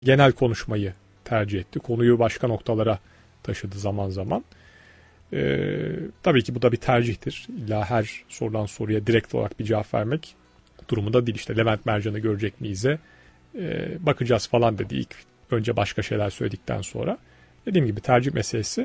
genel konuşmayı tercih etti. Konuyu başka noktalara taşıdı zaman zaman. Tabii ki bu da bir tercihtir. İlla her sorulan soruya direkt olarak bir cevap vermek durumunda değil. İşte Levent Mercan'ı görecek miyiz'e bakacağız falan dedi. İlk önce başka şeyler söyledikten sonra. Dediğim gibi tercih meselesi.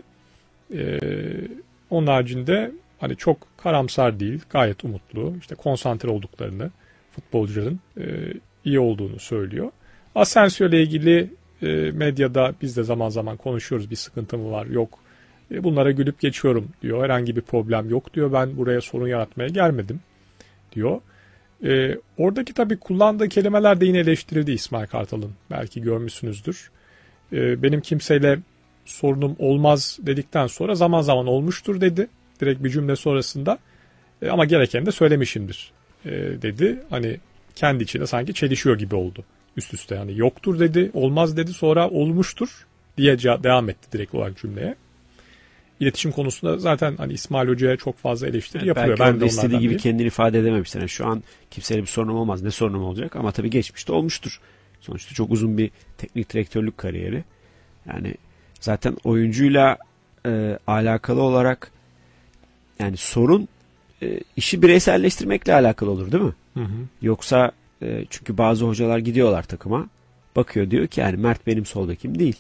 Onun haricinde hani çok karamsar değil, gayet umutlu. İşte konsantre olduklarını, futbolcuların iyi olduğunu söylüyor. Asensio ile ilgili medyada biz de zaman zaman konuşuyoruz. Bir sıkıntı mı var? Yok. Bunlara gülüp geçiyorum diyor. Herhangi bir problem yok diyor. Ben buraya sorun yaratmaya gelmedim diyor. Oradaki tabii kullandığı kelimeler de yine eleştirildi İsmail Kartal'ın. Belki görmüşsünüzdür. Benim kimseyle sorunum olmaz dedikten sonra zaman zaman olmuştur dedi. Direkt bir cümle sonrasında. Ama gerekeni de söylemişimdir dedi. Hani kendi içinde sanki çelişiyor gibi oldu. Üst üste yani yoktur dedi, olmaz dedi, sonra olmuştur diye devam etti direkt olarak cümleye. İletişim konusunda zaten hani İsmail Hoca'ya çok fazla eleştiri yapılıyor. Belki orada istediği gibi kendini ifade edememiştir. Yani şu an kimseyle bir sorunum olmaz. Ne sorunum olacak? Ama tabii geçmişte olmuştur. Sonuçta çok uzun bir teknik direktörlük kariyeri. Yani zaten oyuncuyla alakalı olarak yani sorun işi bireyselleştirmekle alakalı olur değil mi? Hı hı. Yoksa çünkü bazı hocalar gidiyorlar takıma. Bakıyor diyor ki yani Mert benim sol bekim değil.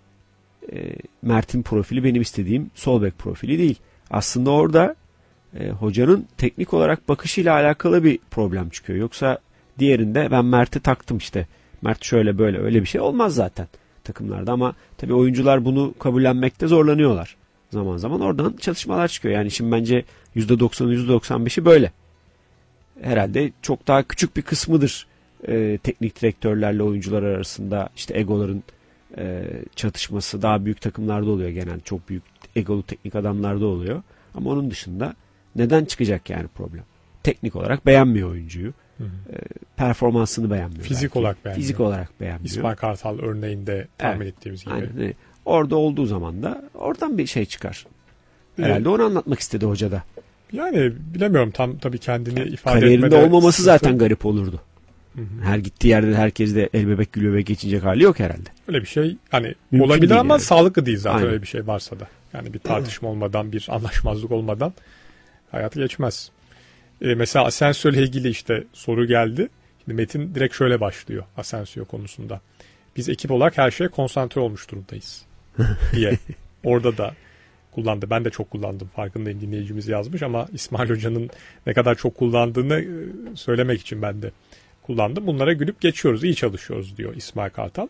Mert'in profili benim istediğim sol bek profili değil. Aslında orada hocanın teknik olarak bakışıyla alakalı bir problem çıkıyor. Yoksa diğerinde ben Mert'i taktım işte. Mert şöyle böyle öyle bir şey olmaz zaten takımlarda ama tabii oyuncular bunu kabullenmekte zorlanıyorlar. Zaman zaman oradan çatışmalar çıkıyor. Yani şimdi bence %90'ı %95'i böyle. Herhalde çok daha küçük bir kısmıdır teknik direktörlerle oyuncular arasında işte egoların çatışması daha büyük takımlarda oluyor genelde. Çok büyük egolu teknik adamlarda oluyor. Ama onun dışında neden çıkacak yani problem? Teknik olarak beğenmiyor oyuncuyu. Performansını beğenmiyor. Fizik belki. olarak beğenmiyor. Fizik olarak beğenmiyor. İsmail Kartal örneğinde tahmin ettiğimiz gibi. Aynen. Orada olduğu zaman da oradan bir şey çıkar. Herhalde onu anlatmak istedi hoca da. Yani bilemiyorum tam tabii kendini ifade kariyerinde etmede. Olmaması zaten garip olurdu. Hı hı. Her gittiği yerde herkes de el bebek gül bebek geçinecek hali yok herhalde. Öyle bir şey hani mümkün olabilir ama yani. Sağlıklı değil zaten. Aynen. Öyle bir şey varsa da. Yani bir tartışma olmadan, bir anlaşmazlık olmadan hayatı geçmez. Mesela Asensio ile ilgili işte soru geldi. Şimdi Metin direkt şöyle başlıyor Asensio konusunda. Biz ekip olarak her şeye konsantre olmuş durumdayız diye. Orada da kullandı. Ben de çok kullandım. Farkındayım, dinleyicimiz yazmış ama İsmail Hoca'nın ne kadar çok kullandığını söylemek için ben de kullandım. Bunlara gülüp geçiyoruz. İyi çalışıyoruz diyor İsmail Kartal.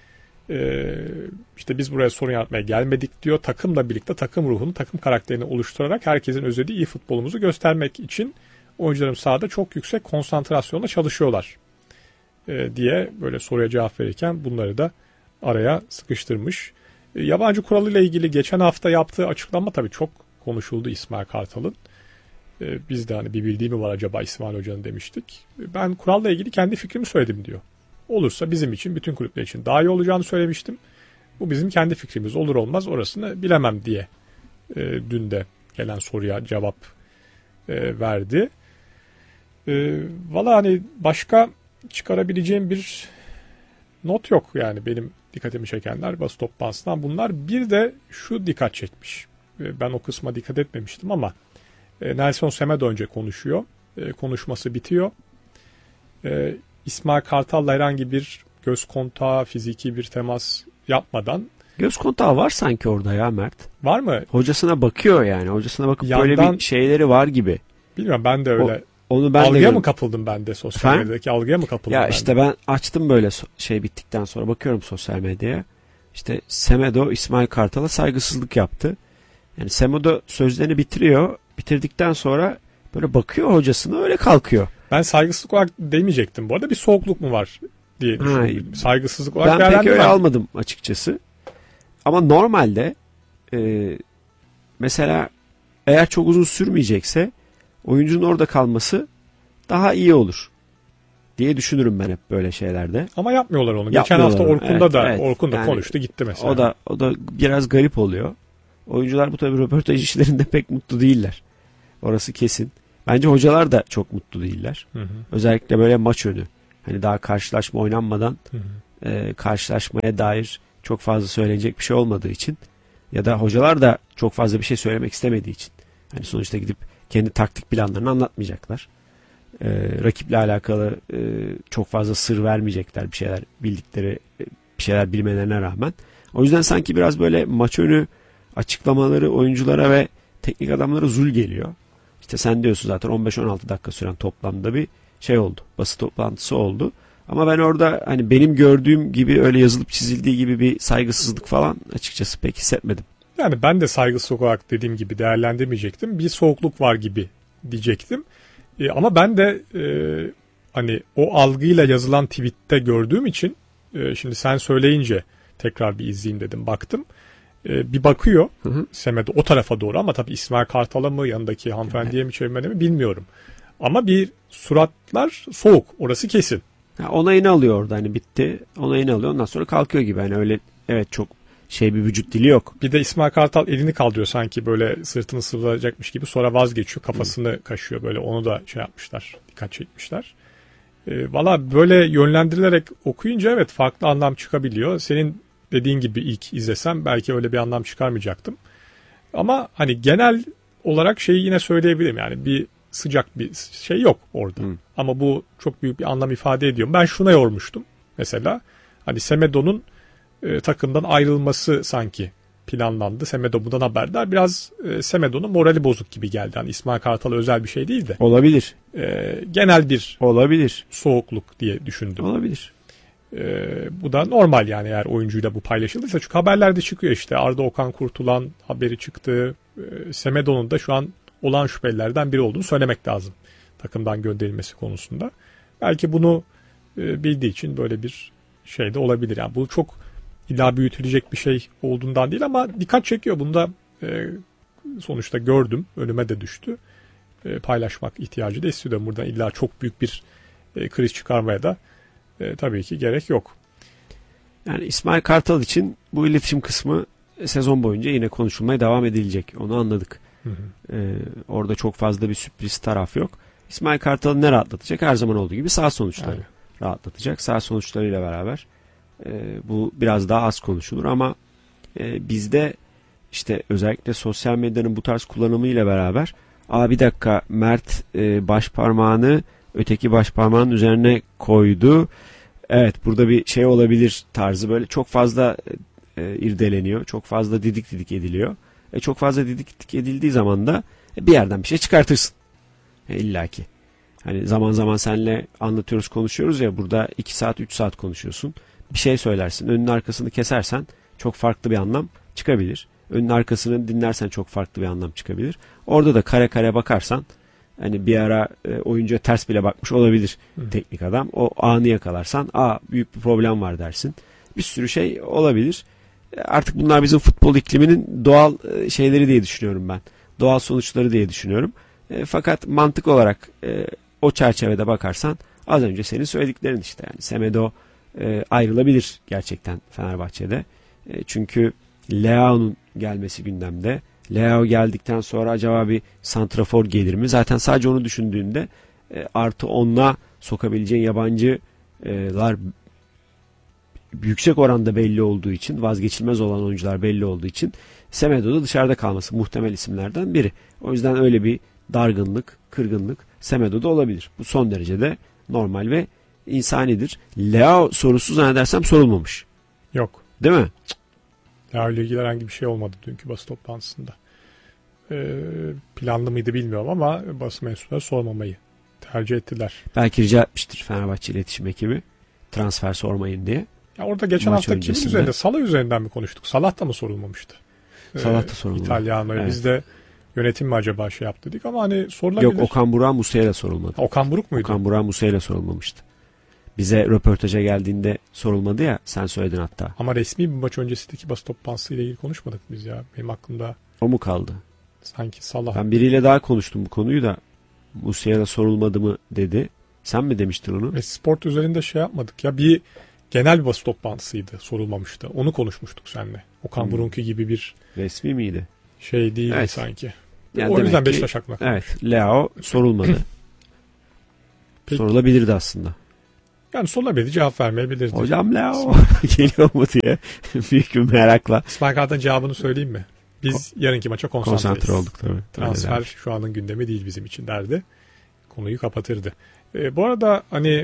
İşte biz buraya sorun yaratmaya gelmedik diyor. Takımla birlikte takım ruhunu, takım karakterini oluşturarak herkesin özlediği iyi futbolumuzu göstermek için oyuncularım sahada çok yüksek konsantrasyonla çalışıyorlar diye böyle soruya cevap verirken bunları da araya sıkıştırmış. Yabancı kuralıyla ilgili geçen hafta yaptığı açıklama tabii çok konuşuldu İsmail Kartal'ın. Biz de hani bir bildiği mi var acaba İsmail Hoca'nın demiştik. Ben kuralla ilgili kendi fikrimi söyledim diyor. Olursa bizim için, bütün kulüpler için daha iyi olacağını söylemiştim. Bu bizim kendi fikrimiz, olur olmaz orasını bilemem diye dün de gelen soruya cevap verdi. Valla hani başka çıkarabileceğim bir not yok yani benim dikkatimi çekenler basın toplantısından bunlar. Bir de şu dikkat çekmiş. Ben o kısma dikkat etmemiştim ama Nelson Semedo önce konuşuyor. Konuşması bitiyor. İsmail Kartal'la herhangi bir göz kontağı, fiziki bir temas yapmadan. Göz kontağı var sanki orada ya Mert. Var mı? Hocasına bakıyor yani. Hocasına bakıp yandan, böyle bir şeyleri var gibi. Bilmiyorum ben de öyle. Onu ben algıya de mı kapıldım ben de sosyal medyadaki algıya mı kapıldım ya ben işte de? Ben açtım böyle şey bittikten sonra bakıyorum sosyal medyaya. İşte Semedo İsmail Kartal'a saygısızlık yaptı. Yani Semedo sözlerini bitiriyor. Bitirdikten sonra böyle bakıyor hocasına öyle kalkıyor. Ben saygısızlık olarak demeyecektim. Bu arada bir soğukluk mu var diye düşündüm. Saygısızlık olarak ben pek öyle almadım açıkçası. Ama normalde mesela eğer çok uzun sürmeyecekse oyuncunun orada kalması daha iyi olur diye düşünürüm ben hep böyle şeylerde. Ama yapmıyorlar onu. Geçen hafta Orkun da konuştu gitti mesela. O da biraz garip oluyor. Oyuncular bu tabii röportaj işlerinde pek mutlu değiller. Orası kesin. Bence hocalar da çok mutlu değiller. Hı hı. Özellikle böyle maç önü. Hani daha karşılaşma oynanmadan karşılaşmaya dair çok fazla söylenecek bir şey olmadığı için ya da hocalar da çok fazla bir şey söylemek istemediği için. Hani sonuçta gidip kendi taktik planlarını anlatmayacaklar. Rakiple alakalı çok fazla sır vermeyecekler bir şeyler bildikleri, bir şeyler bilmelerine rağmen. O yüzden sanki biraz böyle maç önü açıklamaları oyunculara ve teknik adamlara zul geliyor. İşte sen diyorsun zaten 15-16 dakika süren toplamda bir şey oldu. Basın toplantısı oldu. Ama ben orada hani benim gördüğüm gibi öyle yazılıp çizildiği gibi bir saygısızlık falan açıkçası pek hissetmedim. Yani ben de saygısızlık olarak dediğim gibi değerlendirmeyecektim. Bir soğukluk var gibi diyecektim. Ama ben de hani o algıyla yazılan tweette gördüğüm için şimdi sen söyleyince tekrar bir izleyeyim dedim. Baktım. Bir bakıyor Semedo o tarafa doğru ama tabii İsmail Kartal'a mı yanındaki hanımefendiye mi çevirmedi mi bilmiyorum. Ama bir suratlar soğuk. Orası kesin. Onayını alıyor orada hani bitti. Onayını alıyor. Ondan sonra kalkıyor gibi. Hani öyle evet çok bir vücut dili yok. Bir de İsmail Kartal elini kaldırıyor sanki böyle sırtını sıvayacakmış gibi. Sonra vazgeçiyor. Kafasını kaşıyor böyle. Onu da şey yapmışlar. Dikkat çekmişler. Valla böyle yönlendirilerek okuyunca evet farklı anlam çıkabiliyor. Senin dediğin gibi ilk izlesem belki öyle bir anlam çıkarmayacaktım. Ama hani genel olarak şeyi yine söyleyebilirim. Yani bir sıcak bir şey yok orada. Ama bu çok büyük bir anlam ifade ediyor. Ben şuna yormuştum mesela. Hani Semedo'nun takımdan ayrılması sanki planlandı. Semedo bundan haberdar. Biraz Semedo'nun morali bozuk gibi geldi. Hani İsmail Kartal'a özel bir şey değil de. Olabilir. Genel bir olabilir. Soğukluk diye düşündüm. Olabilir. Bu da normal yani eğer oyuncuyla bu paylaşıldıysa. Çünkü haberlerde çıkıyor işte. Arda Okan Kurtulan haberi çıktı. Semedo'nun da şu an olan şüphelilerden biri olduğunu söylemek lazım. Takımdan gönderilmesi konusunda. Belki bunu bildiği için böyle bir şey de olabilir. Yani bu çok illa büyütülecek bir şey olduğundan değil ama dikkat çekiyor. Bunu da sonuçta gördüm. Önüme de düştü. Paylaşmak ihtiyacı da hissediyorum. Buradan illa çok büyük bir kriz çıkarmaya da tabii ki gerek yok. Yani İsmail Kartal için bu iletişim kısmı sezon boyunca yine konuşulmaya devam edilecek. Onu anladık. Orada çok fazla bir sürpriz taraf yok. İsmail Kartal'ı ne rahatlatacak? Her zaman olduğu gibi sağ sonuçları rahatlatacak. Sağ sonuçlarıyla beraber bu biraz daha az konuşulur ama bizde işte özellikle sosyal medyanın bu tarz kullanımıyla beraber bir dakika Mert baş parmağını öteki baş parmağının üzerine koydu. Evet burada bir şey olabilir tarzı böyle çok fazla irdeleniyor. Çok fazla didik didik ediliyor. Çok fazla didik didik edildiği zaman da bir yerden bir şey çıkartırsın. İllaki. Hani zaman zaman seninle anlatıyoruz konuşuyoruz ya burada 2 saat 3 saat konuşuyorsun. Bir şey söylersin. Önün arkasını kesersen çok farklı bir anlam çıkabilir. Önün arkasını dinlersen çok farklı bir anlam çıkabilir. Orada da kare kare bakarsan hani bir ara oyuncuya ters bile bakmış olabilir teknik adam. O anı yakalarsan büyük bir problem var dersin. Bir sürü şey olabilir. Artık bunlar bizim futbol ikliminin doğal şeyleri diye düşünüyorum ben. Doğal sonuçları diye düşünüyorum. Fakat mantık olarak o çerçevede bakarsan az önce senin söylediklerin işte yani Semedo ayrılabilir gerçekten Fenerbahçe'de. Çünkü Leao'nun gelmesi gündemde. Leao geldikten sonra acaba bir santrafor gelir mi? Zaten sadece onu düşündüğünde artı 10'la sokabileceğin yabancılar yüksek oranda belli olduğu için, vazgeçilmez olan oyuncular belli olduğu için Semedo'da dışarıda kalması muhtemel isimlerden biri. O yüzden öyle bir dargınlık, kırgınlık Semedo'da olabilir. Bu son derece de normal ve insanidir. Leao sorusu zannedersem sorulmamış. Yok. Değil mi? Leao ile ilgili herhangi bir şey olmadı dünkü basın toplantısında. Planlı mıydı bilmiyorum ama basın mensupları sormamayı tercih ettiler. Belki rica etmiştir Fenerbahçe iletişim ekibi transfer sormayın diye. Ya orada geçen hafta kimin üzerinde? Salah üzerinden mi konuştuk? Salah da mı sorulmamıştı? Salah da sorulmadı. İtalyanlara. Evet. Biz de yönetim mi acaba şey yaptı dedik ama hani sorulabilir. Yok Okan Burak'a Musa'ya sorulmadı. Okan Buruk muydu? Okan Burak'a Musa'ya sorulmamıştı. Bize röportaja geldiğinde sorulmadı ya sen söyledin hatta. Ama resmi bir maç öncesindeki basın toplantısıyla ilgili konuşmadık biz ya. Benim aklımda. O mu kaldı? Sanki Salah. Ben biriyle daha konuştum bu konuyu da Musa'ya da sorulmadı mı dedi. Sen mi demiştin onu? Sport üzerinde şey yapmadık ya bir genel bir basın toplantısıydı sorulmamıştı. Onu konuşmuştuk seninle. Okan Buruk'u gibi bir resmi miydi? Şey değil evet. Sanki. Yani o yüzden Beşiktaş aklına kalmış. Evet Leao sorulmadı. Sorulabilirdi aslında. Yani sonuna bir cevap vermeyebilirdi. Hocam Leo geliyor mu diye büyük bir merakla. İsmail Kartal'ın cevabını söyleyeyim mi? Biz yarınki maça Konsantre olduk tabii. Transfer şu anın gündemi değil bizim için derdi. Konuyu kapatırdı. Bu arada hani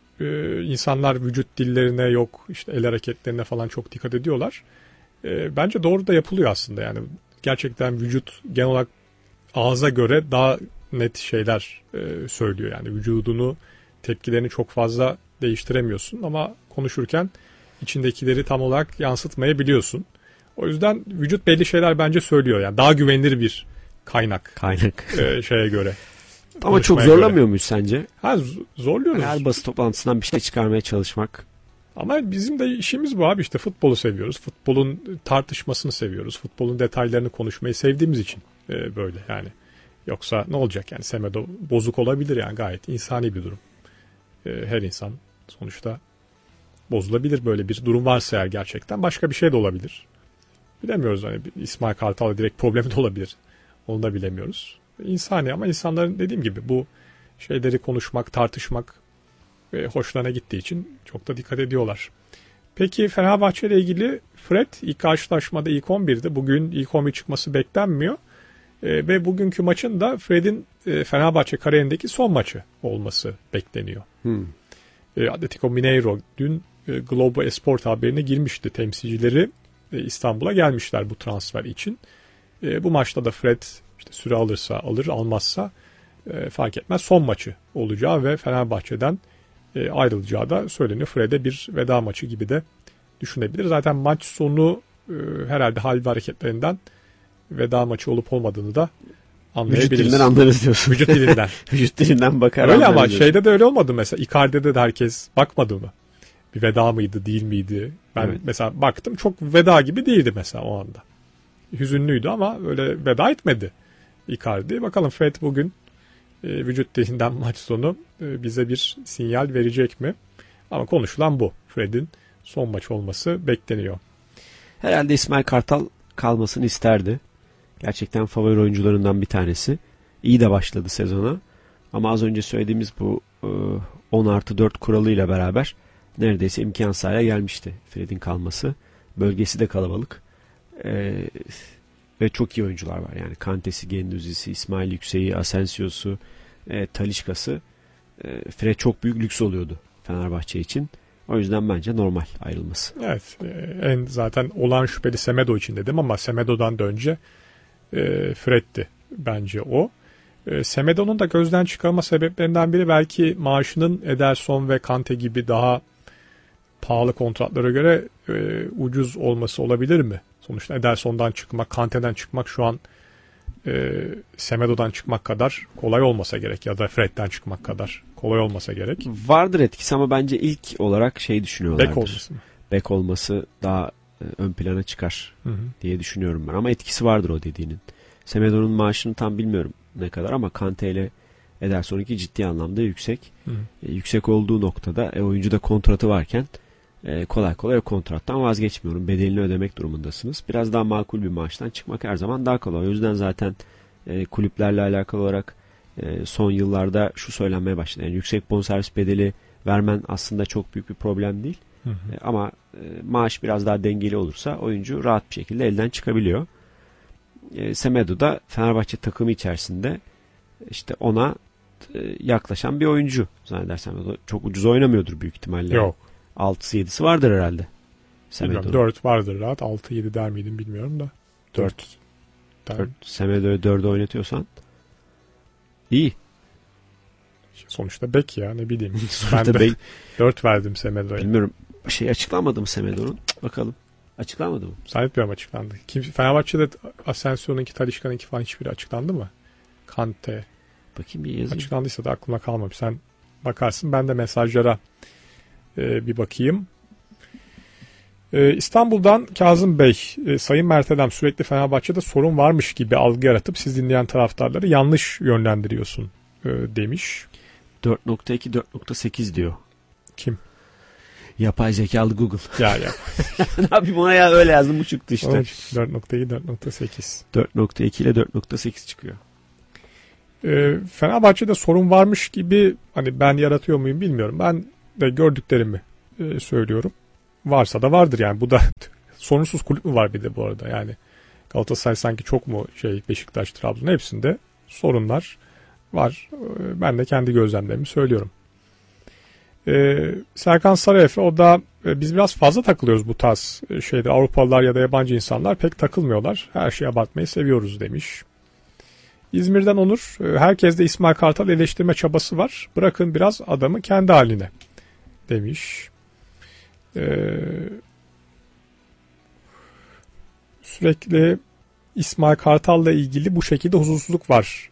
insanlar vücut dillerine yok işte el hareketlerine falan çok dikkat ediyorlar. Bence doğru da yapılıyor aslında yani. Gerçekten vücut genel olarak ağza göre daha net şeyler söylüyor. Yani vücudunu, tepkilerini çok fazla değiştiremiyorsun ama konuşurken içindekileri tam olarak yansıtmayabiliyorsun. O yüzden vücut belli şeyler bence söylüyor. Yani daha güvenilir bir kaynak. Şeye göre. Ama çok zorlamıyor muyuz sence? Zorluyoruz. Her basın toplantısından bir şey çıkarmaya çalışmak. Ama bizim de işimiz bu abi, işte futbolu seviyoruz. Futbolun tartışmasını seviyoruz. Futbolun detaylarını konuşmayı sevdiğimiz için böyle yani. Yoksa ne olacak yani, Semedo bozuk olabilir yani, gayet insani bir durum. Her insan sonuçta bozulabilir, böyle bir durum varsa eğer gerçekten. Başka bir şey de olabilir. Bilemiyoruz hani, İsmail Kartal'la direkt problemi de olabilir. Onu da bilemiyoruz. İnsani, ama insanların dediğim gibi bu şeyleri konuşmak, tartışmak hoşlarına gittiği için çok da dikkat ediyorlar. Peki Fenerbahçe ile ilgili Fred ilk karşılaşmada ilk 11'de. Bugün ilk 11 çıkması beklenmiyor. Ve bugünkü maçın da Fred'in Fenerbahçe kariyerindeki son maçı olması bekleniyor. Atletico Mineiro dün Globo Esport haberine girmişti. Temsilcileri İstanbul'a gelmişler bu transfer için. Bu maçta da Fred işte süre alırsa alır, almazsa fark etmez, son maçı olacağı ve Fenerbahçe'den ayrılacağı da söyleniyor. Fred'e bir veda maçı gibi de düşünebilir. Zaten maç sonu herhalde hal ve hareketlerinden veda maçı olup olmadığını da anlayabiliriz. Vücut dilinden anlarız diyorsun. Vücut dilinden. Vücut dilinden bakar. Öyle ama diyorsun. Şeyde de öyle olmadı mesela. Icardi'de de herkes bakmadı mı? Bir veda mıydı, değil miydi? Ben mesela baktım, çok veda gibi değildi mesela o anda. Hüzünlüydü ama öyle veda etmedi Icardi. Bakalım Fred bugün vücut dilinden maç sonu bize bir sinyal verecek mi? Ama konuşulan bu. Fred'in son maç olması bekleniyor. Herhalde İsmail Kartal kalmasını isterdi. Gerçekten favori oyuncularından bir tanesi. İyi de başladı sezona. Ama az önce söylediğimiz bu 10+4 kuralıyla beraber neredeyse imkansız hale gelmişti Fred'in kalması. Bölgesi de kalabalık. Ve çok iyi oyuncular var. Yani Kante'si, Gendouzi'si, İsmail Yüksek'i, Asensio'su, Talisca'sı. Fred çok büyük lüks oluyordu Fenerbahçe için. O yüzden bence normal ayrılması. Evet. En zaten olan şüpheli Semedo için dedim ama Semedo'dan da önce Fred'ti bence o. Semedo'nun da gözden çıkarma sebeplerinden biri belki maaşının Ederson ve Kante gibi daha pahalı kontratlara göre ucuz olması olabilir mi? Sonuçta Ederson'dan çıkmak, Kante'den çıkmak şu an Semedo'dan çıkmak kadar kolay olmasa gerek, ya da Fred'den çıkmak kadar kolay olmasa gerek. Vardır etkisi ama bence ilk olarak şey düşünüyorlardır. Bek olması mı? Bek olması daha ön plana çıkar diye düşünüyorum ben. Ama etkisi vardır o dediğinin. Semedo'nun maaşını tam bilmiyorum ne kadar ama Kante ile Ederson'unki ciddi anlamda yüksek. Yüksek olduğu noktada oyuncu da kontratı varken kolay kolay o kontrattan vazgeçmiyorum. Bedelini ödemek durumundasınız. Biraz daha makul bir maaştan çıkmak her zaman daha kolay. O yüzden zaten kulüplerle alakalı olarak son yıllarda şu söylenmeye başladı. Yani yüksek bonservis bedeli vermen aslında çok büyük bir problem değil. Ama maaş biraz daha dengeli olursa oyuncu rahat bir şekilde elden çıkabiliyor. Semedo da Fenerbahçe takımı içerisinde işte ona yaklaşan bir oyuncu. Zannedersem çok ucuz oynamıyordur büyük ihtimalle. Yok. 6'sı 7'si vardır herhalde. Bilmiyorum, 4 vardır rahat. 6-7 der miydim bilmiyorum da. 4. Semedo'yu 4'e oynatıyorsan iyi. Sonuçta bek ya, ne bileyim. Ben de 4 verdim Semedo'ya. Bilmiyorum. Şey açıklanmadı mı Semedo'nun? Bakalım. Açıklanmadı mı? Zannetmiyorum açıklandı. Fenerbahçe'de Asensio'nunki, Talisca'nınki falan hiçbiri açıklandı mı? Kante. Bakayım bir yazayım. Açıklandıysa da aklıma kalmamış. Sen bakarsın, ben de mesajlara bir bakayım. İstanbul'dan Kazım Bey, Sayın Mertedem, sürekli Fenerbahçe'de sorun varmış gibi algı yaratıp siz dinleyen taraftarları yanlış yönlendiriyorsun demiş. 4.2 4.8 diyor. Kim? Yapay zekalı Google. Ya. Ne yapayım ona ya, öyle yazdım bu çıktı işte. 4.2 4.8. 4.2 ile 4.8 çıkıyor. Fenerbahçe'de sorun varmış gibi hani ben yaratıyor muyum bilmiyorum. Ben de gördüklerimi söylüyorum. Varsa da vardır yani. Bu da sorunsuz kulüp mü var bir de bu arada yani. Galatasaray sanki çok mu Beşiktaş, Trabzon hepsinde sorunlar var. Ben de kendi gözlemlerimi söylüyorum. Serkan Sarayefe, o da biz biraz fazla takılıyoruz bu tarz şeyde. Avrupalılar ya da yabancı insanlar pek takılmıyorlar. Her şeyi abartmayı seviyoruz demiş. İzmir'den Onur, herkeste İsmail Kartal eleştirme çabası var. Bırakın biraz adamı kendi haline demiş. Sürekli İsmail Kartal'la ilgili bu şekilde huzursuzluk var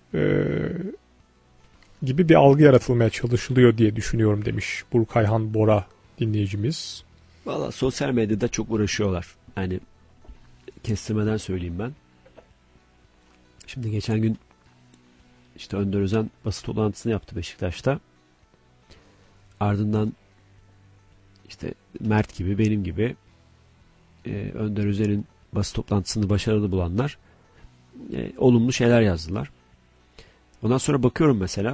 gibi bir algı yaratılmaya çalışılıyor diye düşünüyorum demiş Burkayhan Bora dinleyicimiz. Valla sosyal medyada çok uğraşıyorlar. Yani kestirmeden söyleyeyim ben. Şimdi geçen gün işte Önder Özen basın toplantısını yaptı Beşiktaş'ta. Ardından işte Mert gibi, benim gibi Önder Özen'in basın toplantısını başarılı bulanlar olumlu şeyler yazdılar. Ondan sonra bakıyorum mesela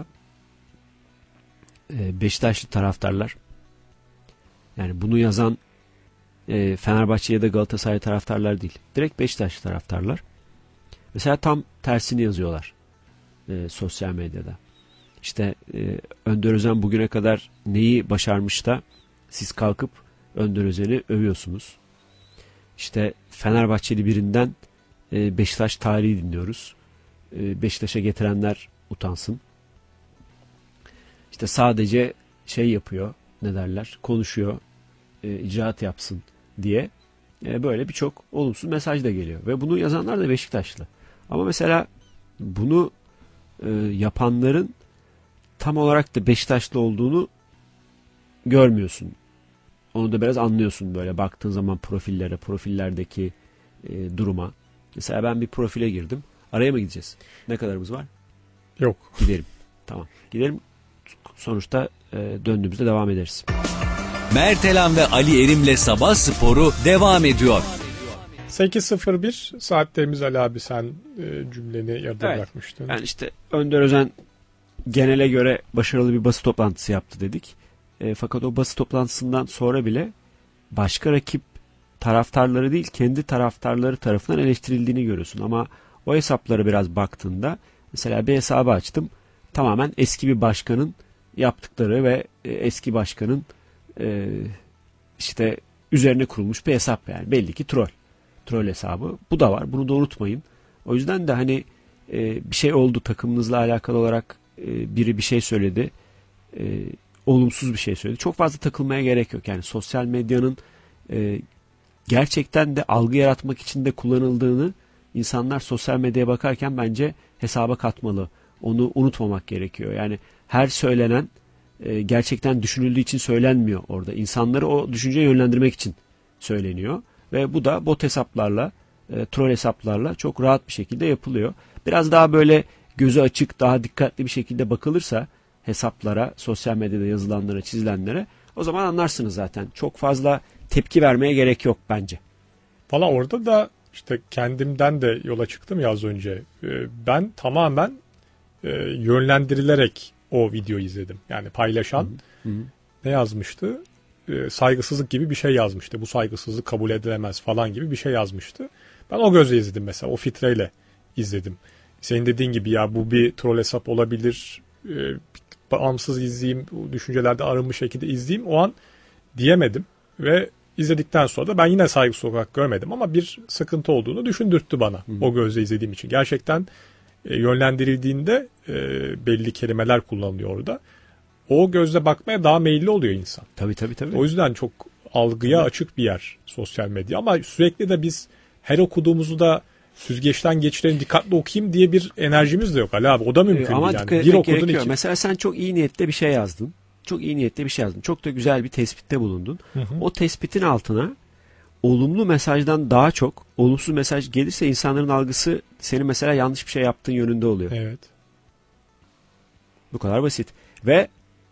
Beşiktaşlı taraftarlar, yani bunu yazan Fenerbahçe ya da Galatasaray taraftarlar değil. Direkt Beşiktaşlı taraftarlar. Mesela tam tersini yazıyorlar sosyal medyada. İşte Önder Özen bugüne kadar neyi başarmış da siz kalkıp Önder Özen'i övüyorsunuz. İşte Fenerbahçeli birinden Beşiktaş tarihi dinliyoruz. Beşiktaş'a getirenler utansın. İşte sadece şey yapıyor, ne derler, konuşuyor, icraat yapsın diye böyle birçok olumsuz mesaj da geliyor. Ve bunu yazanlar da Beşiktaşlı. Ama mesela bunu yapanların tam olarak da Beşiktaşlı olduğunu görmüyorsun. Onu da biraz anlıyorsun böyle baktığın zaman profillere, profillerdeki duruma. Mesela ben bir profile girdim. Araya mı gideceğiz? Ne kadarımız var? Yok. Gidelim. Tamam. Gidelim. Sonuçta döndüğümüzde devam ederiz. Mertelan ve Ali Erim'le Sabah Sporu devam ediyor. 8.01 saatlerimiz. Ali abi, sen cümleni yarıda bırakmıştın. Yani işte Önder Özen genele göre başarılı bir basın toplantısı yaptı dedik. Fakat o basın toplantısından sonra bile başka rakip taraftarları değil, kendi taraftarları tarafından eleştirildiğini görüyorsun. Ama o hesaplara biraz baktığında, mesela bir hesabı açtım. Tamamen eski bir başkanın yaptıkları ve eski başkanın işte üzerine kurulmuş bir hesap yani. Belli ki troll. Troll hesabı. Bu da var. Bunu da unutmayın. O yüzden de hani bir şey oldu takımınızla alakalı olarak, biri bir şey söyledi. Olumsuz bir şey söyledi. Çok fazla takılmaya gerek yok. Yani sosyal medyanın gerçekten de algı yaratmak için de kullanıldığını insanlar sosyal medyaya bakarken bence hesaba katmalı. Onu unutmamak gerekiyor. Yani her söylenen gerçekten düşünüldüğü için söylenmiyor orada. İnsanları o düşünceye yönlendirmek için söyleniyor. Ve bu da bot hesaplarla, troll hesaplarla çok rahat bir şekilde yapılıyor. Biraz daha böyle gözü açık, daha dikkatli bir şekilde bakılırsa hesaplara, sosyal medyada yazılanlara, çizilenlere, o zaman anlarsınız zaten. Çok fazla tepki vermeye gerek yok bence. Valla orada da işte kendimden de yola çıktım ya az önce. Ben tamamen yönlendirilerek o videoyu izledim. Yani paylaşan ne yazmıştı? Saygısızlık gibi bir şey yazmıştı. Bu saygısızlık kabul edilemez falan gibi bir şey yazmıştı. Ben o gözle izledim mesela. O filtreyle izledim. Senin dediğin gibi ya bu bir troll hesap olabilir. Bağımsız izleyeyim, düşüncelerde arınmış şekilde izleyeyim. O an diyemedim. Ve izledikten sonra da ben yine saygısız olarak görmedim. Ama bir sıkıntı olduğunu düşündürttü bana. O gözle izlediğim için. Gerçekten yönlendirildiğinde belli kelimeler kullanılıyor orada. O gözle bakmaya daha meyilli oluyor insan. Tabii. O yüzden çok algıya açık bir yer sosyal medya. Ama sürekli de biz her okuduğumuzu da süzgeçten geçirelim, dikkatli okuyayım diye bir enerjimiz de yok Ali abi. O da mümkün ama değil. Yani. Bir okudun iki. Mesela sen çok iyi niyetle bir şey yazdın. Çok iyi niyetle bir şey yazdın. Çok da güzel bir tespitte bulundun. O tespitin altına olumlu mesajdan daha çok olumsuz mesaj gelirse insanların algısı senin mesela yanlış bir şey yaptığın yönünde oluyor. Evet. Bu kadar basit. Ve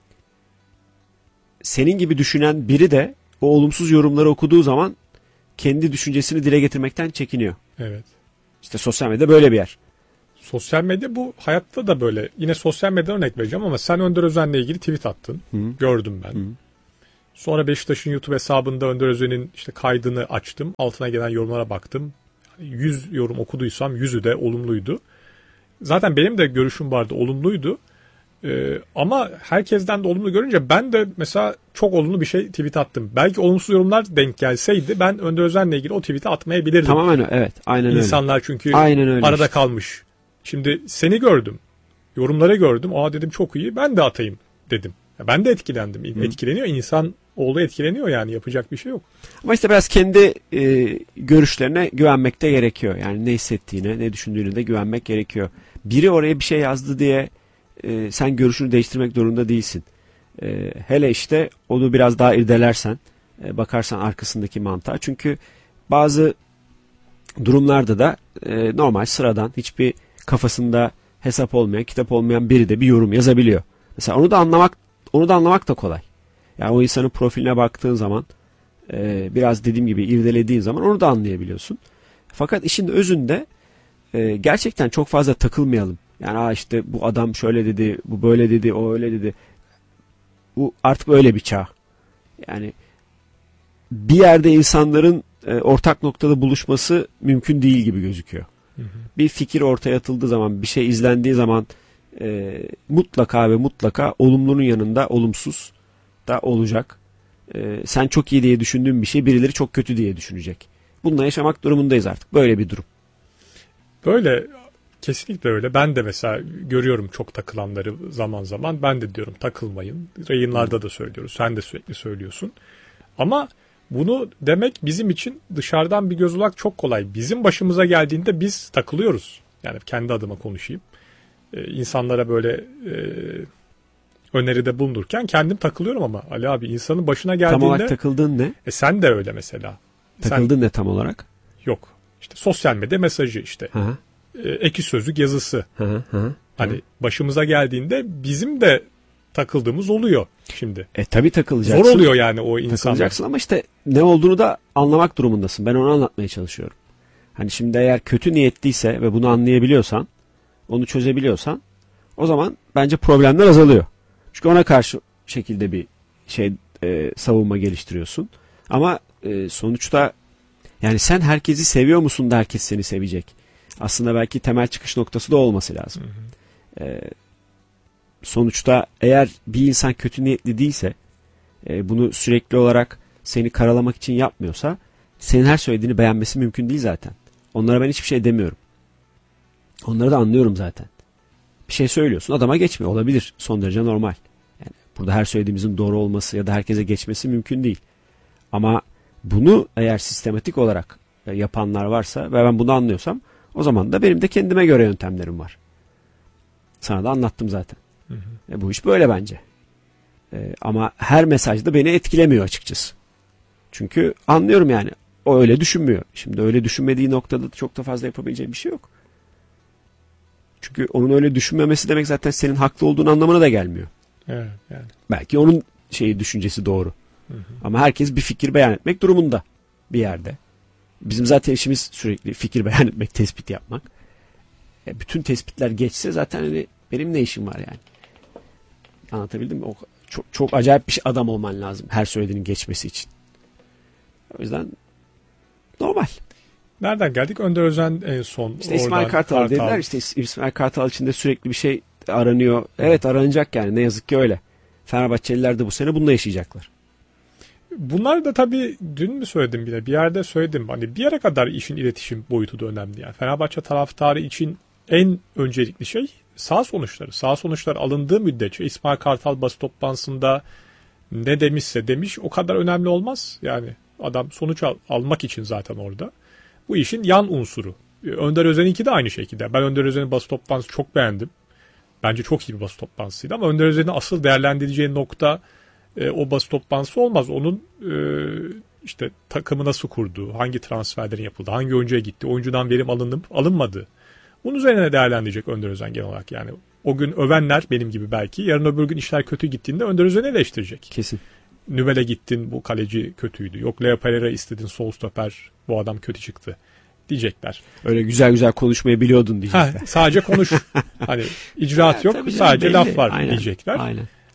senin gibi düşünen biri de o olumsuz yorumları okuduğu zaman kendi düşüncesini dile getirmekten çekiniyor. Evet. İşte sosyal medya böyle bir yer. Sosyal medya bu hayatta da böyle. Yine sosyal medyadan örnek vereceğim ama sen Önder Özen'le ilgili tweet attın. Gördüm ben. Sonra Beşiktaş'ın YouTube hesabında Önder Özen'in işte kaydını açtım. Altına gelen yorumlara baktım. 100 yorum okuduysam 100'ü de olumluydu. Zaten benim de görüşüm vardı, olumluydu. Ama herkesten de olumlu görünce ben de mesela çok olumlu bir şey tweet attım. Belki olumsuz yorumlar denk gelseydi ben Önder Özen'le ilgili o tweet'i atmayabilirdim. Tamamen evet. Aynen öyle. İnsanlar çünkü aynen öyle arada işte kalmış. Şimdi seni gördüm. Yorumları gördüm. Aa dedim çok iyi. Ben de atayım dedim. Ben de etkilendim. Etkileniyor. İnsan oğlu etkileniyor yani. Yapacak bir şey yok. Ama işte biraz kendi görüşlerine güvenmek de gerekiyor. Yani ne hissettiğine, ne düşündüğüne de güvenmek gerekiyor. Biri oraya bir şey yazdı diye sen görüşünü değiştirmek zorunda değilsin. Hele işte onu biraz daha irdelersen, bakarsan arkasındaki mantığa. Çünkü bazı durumlarda da normal sıradan hiçbir kafasında hesap olmayan, kitap olmayan biri de bir yorum yazabiliyor. Mesela onu da anlamak da kolay. Yani o insanın profiline baktığın zaman biraz dediğim gibi irdelediğin zaman onu da anlayabiliyorsun. Fakat işin özünde gerçekten çok fazla takılmayalım. Yani işte bu adam şöyle dedi, bu böyle dedi, o öyle dedi. Bu artık öyle bir çağ. Yani bir yerde insanların ortak noktada buluşması mümkün değil gibi gözüküyor. Hı hı. Bir fikir ortaya atıldığı zaman, bir şey izlendiği zaman mutlaka ve mutlaka olumlunun yanında olumsuz da olacak. Sen çok iyi diye düşündüğün bir şey birileri çok kötü diye düşünecek. Bununla yaşamak durumundayız artık. Böyle bir durum. Böyle kesinlikle öyle. Ben de mesela görüyorum çok takılanları zaman zaman. Ben de diyorum takılmayın. Yayınlarda da söylüyoruz. Sen de sürekli söylüyorsun. Ama bunu demek bizim için dışarıdan bir göz olarak çok kolay. Bizim başımıza geldiğinde biz takılıyoruz. Yani kendi adıma konuşayım. İnsanlara böyle öneride bulunurken kendim takılıyorum ama Ali abi insanın başına geldiğinde... Tam olarak takıldığın ne? Sen de öyle mesela. Takıldığın ne tam olarak? Yok. İşte sosyal medya mesajı işte. Hı-hı. Eki sözlük yazısı. Hı-hı. Hani başımıza geldiğinde bizim de takıldığımız oluyor şimdi. Tabii takılacaksın. Zor oluyor yani o insanlar. Takılacaksın ama işte ne olduğunu da anlamak durumundasın. Ben onu anlatmaya çalışıyorum. Hani şimdi eğer kötü niyetliyse ve bunu anlayabiliyorsan, onu çözebiliyorsan o zaman bence problemler azalıyor. Çünkü ona karşı şekilde bir savunma geliştiriyorsun. Ama sonuçta yani sen herkesi seviyor musun da herkes seni sevecek. Aslında belki temel çıkış noktası da olması lazım. Hı hı. Sonuçta eğer bir insan kötü niyetli değilse, bunu sürekli olarak seni karalamak için yapmıyorsa, senin her söylediğini beğenmesi mümkün değil zaten. Onlara ben hiçbir şey demiyorum. Onları da anlıyorum zaten. Bir şey söylüyorsun, adama geçmiyor. Olabilir. Son derece normal. Yani burada her söylediğimizin doğru olması ya da herkese geçmesi mümkün değil. Ama bunu eğer sistematik olarak yapanlar varsa ve ben bunu anlıyorsam, o zaman da benim de kendime göre yöntemlerim var. Sana da anlattım zaten. Hı hı. Bu iş böyle bence. Ama her mesaj da beni etkilemiyor açıkçası. Çünkü anlıyorum yani. O öyle düşünmüyor. Şimdi öyle düşünmediği noktada da çok da fazla yapabileceği bir şey yok. Çünkü onun öyle düşünmemesi demek zaten senin haklı olduğun anlamına da gelmiyor. Evet, yani. Belki onun düşüncesi doğru. Hı hı. Ama herkes bir fikir beyan etmek durumunda bir yerde. Bizim zaten işimiz sürekli fikir beyan etmek, tespit yapmak. Bütün tespitler geçse zaten hani benim ne işim var yani. Anlatabildim mi? Çok acayip bir adam olman lazım her söylediğinin geçmesi için. O yüzden normal. Nereden geldik? Önder Özen en son. İşte İsmail Kartal dediler. İşte İsmail Kartal için de sürekli bir şey aranıyor. Evet, aranacak yani. Ne yazık ki öyle. Fenerbahçeliler de bu sene bununla yaşayacaklar. Bunlar da tabii dün mü söyledim bile, bir yerde söyledim. Hani bir yere kadar işin iletişim boyutu da önemli. Yani Fenerbahçe taraftarı için en öncelikli şey sağ sonuçları. Sağ sonuçlar alındığı müddetçe İsmail Kartal basın toplantısında ne demişse demiş o kadar önemli olmaz. Yani adam sonuç almak için zaten orada. Bu işin yan unsuru. Önder Özen'inki de aynı şekilde. Ben Önder Özen'in basın toplantısı çok beğendim. Bence çok iyi bir basın toplantısıydı ama Önder Özen'in asıl değerlendireceği nokta o basın toplantısı olmaz. Onun işte takımı nasıl kurdu, hangi transferlerin yapıldı, hangi oyuncuya gitti, oyuncudan verim alınıp alınmadı. Bunun üzerine değerlendirecek Önder Özen genel olarak yani. O gün övenler benim gibi belki yarın öbür gün işler kötü gittiğinde Önder Özen'i eleştirecek. Kesin. Nübel'e gittin bu kaleci kötüydü. Yok Leo Pereira istedin sol stoper bu adam kötü çıktı diyecekler. Öyle güzel güzel konuşmayı biliyordun diyecekler. Sadece konuş. Hani icraat yok sadece belli. laf var aynen, diyecekler. Aynen.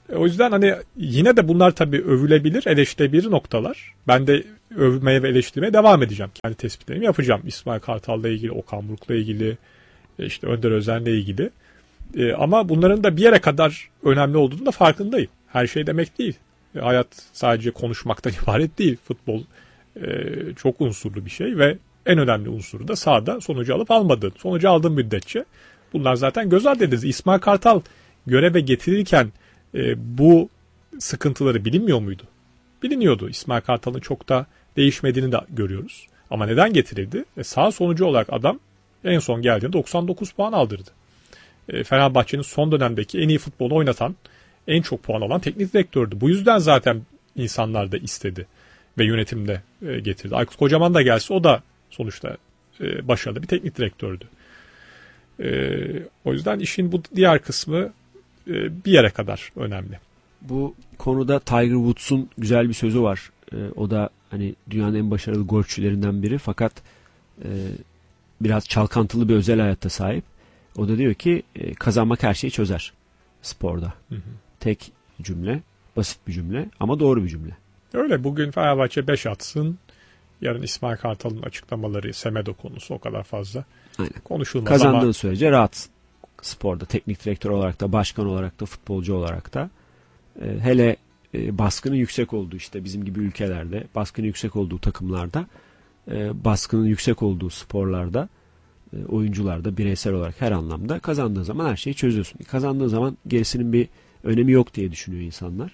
O yüzden hani yine de bunlar tabii övülebilir, eleştirebilir noktalar. Ben de övmeye ve eleştirmeye devam edeceğim. Kendi tespitlerimi yapacağım. İsmail Kartal'la ilgili, Okan Buruk'la ilgili, işte Önder Özen'le ilgili. Ama bunların da bir yere kadar önemli olduğunu da farkındayım. Her şey demek değil. Hayat sadece konuşmaktan ibaret değil. Futbol çok unsurlu bir şey ve en önemli unsuru da sahada sonucu alıp almadığın. Sonucu aldığın müddetçe bunlar zaten göz ardı edildi. İsmail Kartal göreve getirirken bu sıkıntıları bilinmiyor muydu? Biliniyordu. İsmail Kartal'ın çok da değişmediğini de görüyoruz. Ama neden getirildi? Sağ sonucu olarak adam en son geldiğinde 99 puan aldırdı. Fenerbahçe'nin son dönemdeki en iyi futbolu oynatan, en çok puan alan teknik direktördü. Bu yüzden zaten insanlar da istedi ve yönetimde getirdi. Aykut Kocaman da gelse o da sonuçta başarılı bir teknik direktördü. O yüzden işin bu diğer kısmı bir yere kadar önemli. Bu konuda Tiger Woods'un güzel bir sözü var. O da hani dünyanın en başarılı golfçülerinden biri fakat biraz çalkantılı bir özel hayata sahip. O da diyor ki kazanmak her şeyi çözer sporda. Hı hı. Tek cümle, basit bir cümle ama doğru bir cümle. Öyle, bugün Fenerbahçe 5 atsın. Yarın İsmail Kartal'ın açıklamaları, Semedo konusu o kadar fazla konuşulmaz. Kazandığın sürece rahatsın. Sporda teknik direktör olarak da, başkan olarak da, futbolcu olarak da. Hele baskının yüksek olduğu, işte bizim gibi ülkelerde baskının yüksek olduğu takımlarda, baskının yüksek olduğu sporlarda, oyuncularda bireysel olarak her anlamda kazandığın zaman her şeyi çözüyorsun. Kazandığın zaman gerisinin bir önemi yok diye düşünüyor insanlar.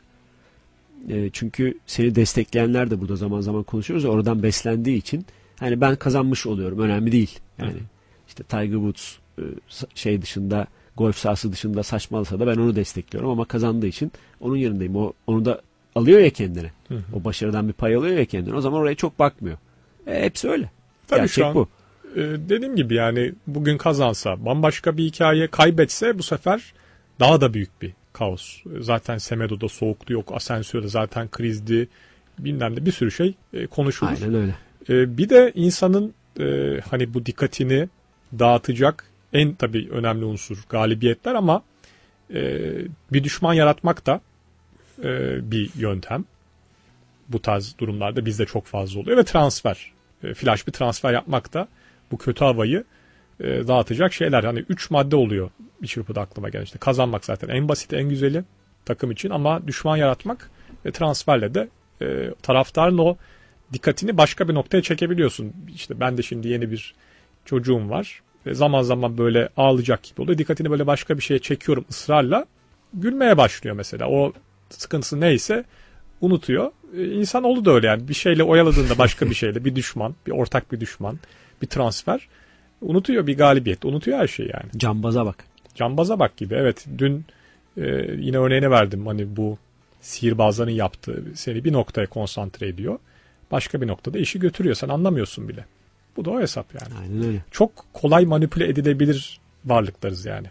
Çünkü seni destekleyenler de burada zaman zaman konuşuyoruz ya, oradan beslendiği için hani ben kazanmış oluyorum, önemli değil. Yani işte Tiger Woods şey dışında, golf sahası dışında saçmalasa da ben onu destekliyorum ama kazandığı için onun yanındayım. Onu da alıyor ya kendine. O başarıdan bir pay alıyor ya kendine. O zaman oraya çok bakmıyor. Hepsi öyle. Tabii gerçek şu an, bu. Dediğim gibi yani bugün kazansa, bambaşka bir hikaye, kaybetse bu sefer daha da büyük bir kaos. Zaten Semedo'da soğuktu, yok Asensio'da zaten krizdi, bilmem de bir sürü şey konuşulur. Aynen öyle. Bir de insanın hani bu dikkatini dağıtacak en tabii önemli unsur galibiyetler ama bir düşman yaratmak da bir yöntem. Bu tarz durumlarda bizde çok fazla oluyor ve transfer. Flash bir transfer yapmak da bu kötü havayı dağıtacak şeyler. Hani 3 madde oluyor bir çırpıda aklıma gelen. İşte kazanmak zaten en basit, en güzeli takım için ama düşman yaratmak ve transferle de taraftarın o dikkatini başka bir noktaya çekebiliyorsun. İşte ben de şimdi yeni bir çocuğum var. Zaman zaman böyle ağlayacak gibi oluyor. Dikkatini böyle başka bir şeye çekiyorum ısrarla. Gülmeye başlıyor mesela. O sıkıntısı neyse unutuyor. İnsanoğlu da öyle yani. Bir şeyle oyaladığında başka bir şeyle, bir düşman, bir ortak bir düşman, bir transfer unutuyor, bir galibiyet. Unutuyor her şeyi yani. Cambaza bak. Cambaza bak gibi. Evet, dün yine örneğini verdim. Hani bu sihirbazların yaptığı, seni bir noktaya konsantre ediyor. Başka bir noktada işi götürüyor. Sen anlamıyorsun bile. Bu da o hesap yani. Aynen öyle. Çok kolay manipüle edilebilir varlıklarız yani.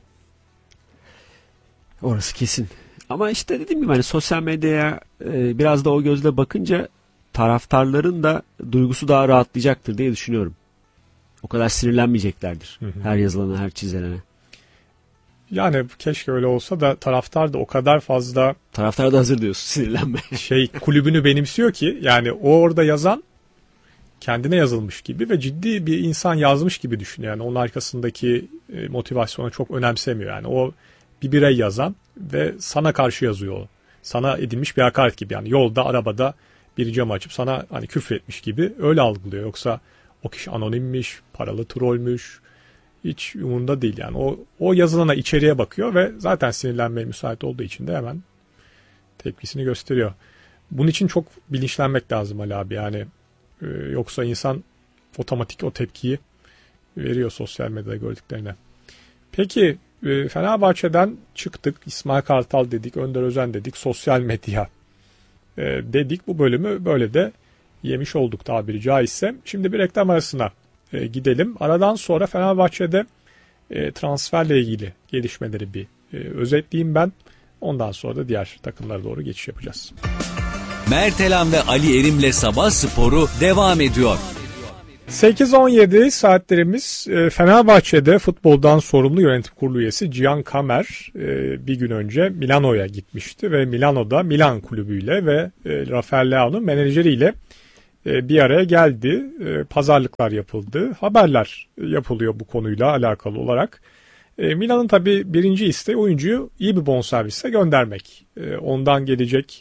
Orası kesin. Ama işte dediğim gibi hani sosyal medyaya biraz da o gözle bakınca taraftarların da duygusu daha rahatlayacaktır diye düşünüyorum. O kadar sinirlenmeyeceklerdir. Her yazılana, her çizilene. Yani keşke öyle olsa da taraftar da o kadar fazla... Taraftar da hazır diyorsun sinirlenme. Kulübünü benimsiyor ki yani o orada yazan kendine yazılmış gibi ve ciddi bir insan yazmış gibi düşünüyor. Yani onun arkasındaki motivasyonu çok önemsemiyor. Yani o bir birey yazan ve sana karşı yazıyor. Sana edilmiş bir hakaret gibi. Yani yolda, arabada bir camı açıp sana hani küfretmiş gibi öyle algılıyor. Yoksa o kişi anonimmiş, paralı trollmüş. Hiç umurunda değil yani. O yazılana, içeriye bakıyor ve zaten sinirlenmeye müsait olduğu için de hemen tepkisini gösteriyor. Bunun için çok bilinçlenmek lazım Ali abi. Yani yoksa insan otomatik o tepkiyi veriyor sosyal medyada gördüklerine. Peki Fenerbahçe'den çıktık. İsmail Kartal dedik, Önder Özen dedik, sosyal medya dedik. Bu bölümü böyle de yemiş olduk tabiri caizse. Şimdi bir reklam arasına gidelim. Aradan sonra Fenerbahçe'de transferle ilgili gelişmeleri bir özetleyeyim ben. Ondan sonra da diğer takımlara doğru geçiş yapacağız. Mert Elan ve Ali Erim'le Sabah Sporu devam ediyor. 8:17 saatlerimiz. Fenerbahçe'de futboldan sorumlu yönetim kurulu üyesi Cihan Kamer bir gün önce Milano'ya gitmişti ve Milano'da Milan kulübüyle ve Rafael Leao'nun menajeriyle bir araya geldi. Pazarlıklar yapıldı. Haberler yapılıyor bu konuyla alakalı olarak. Milan'ın tabii birinci isteği oyuncuyu iyi bir bonservise göndermek. Ondan gelecek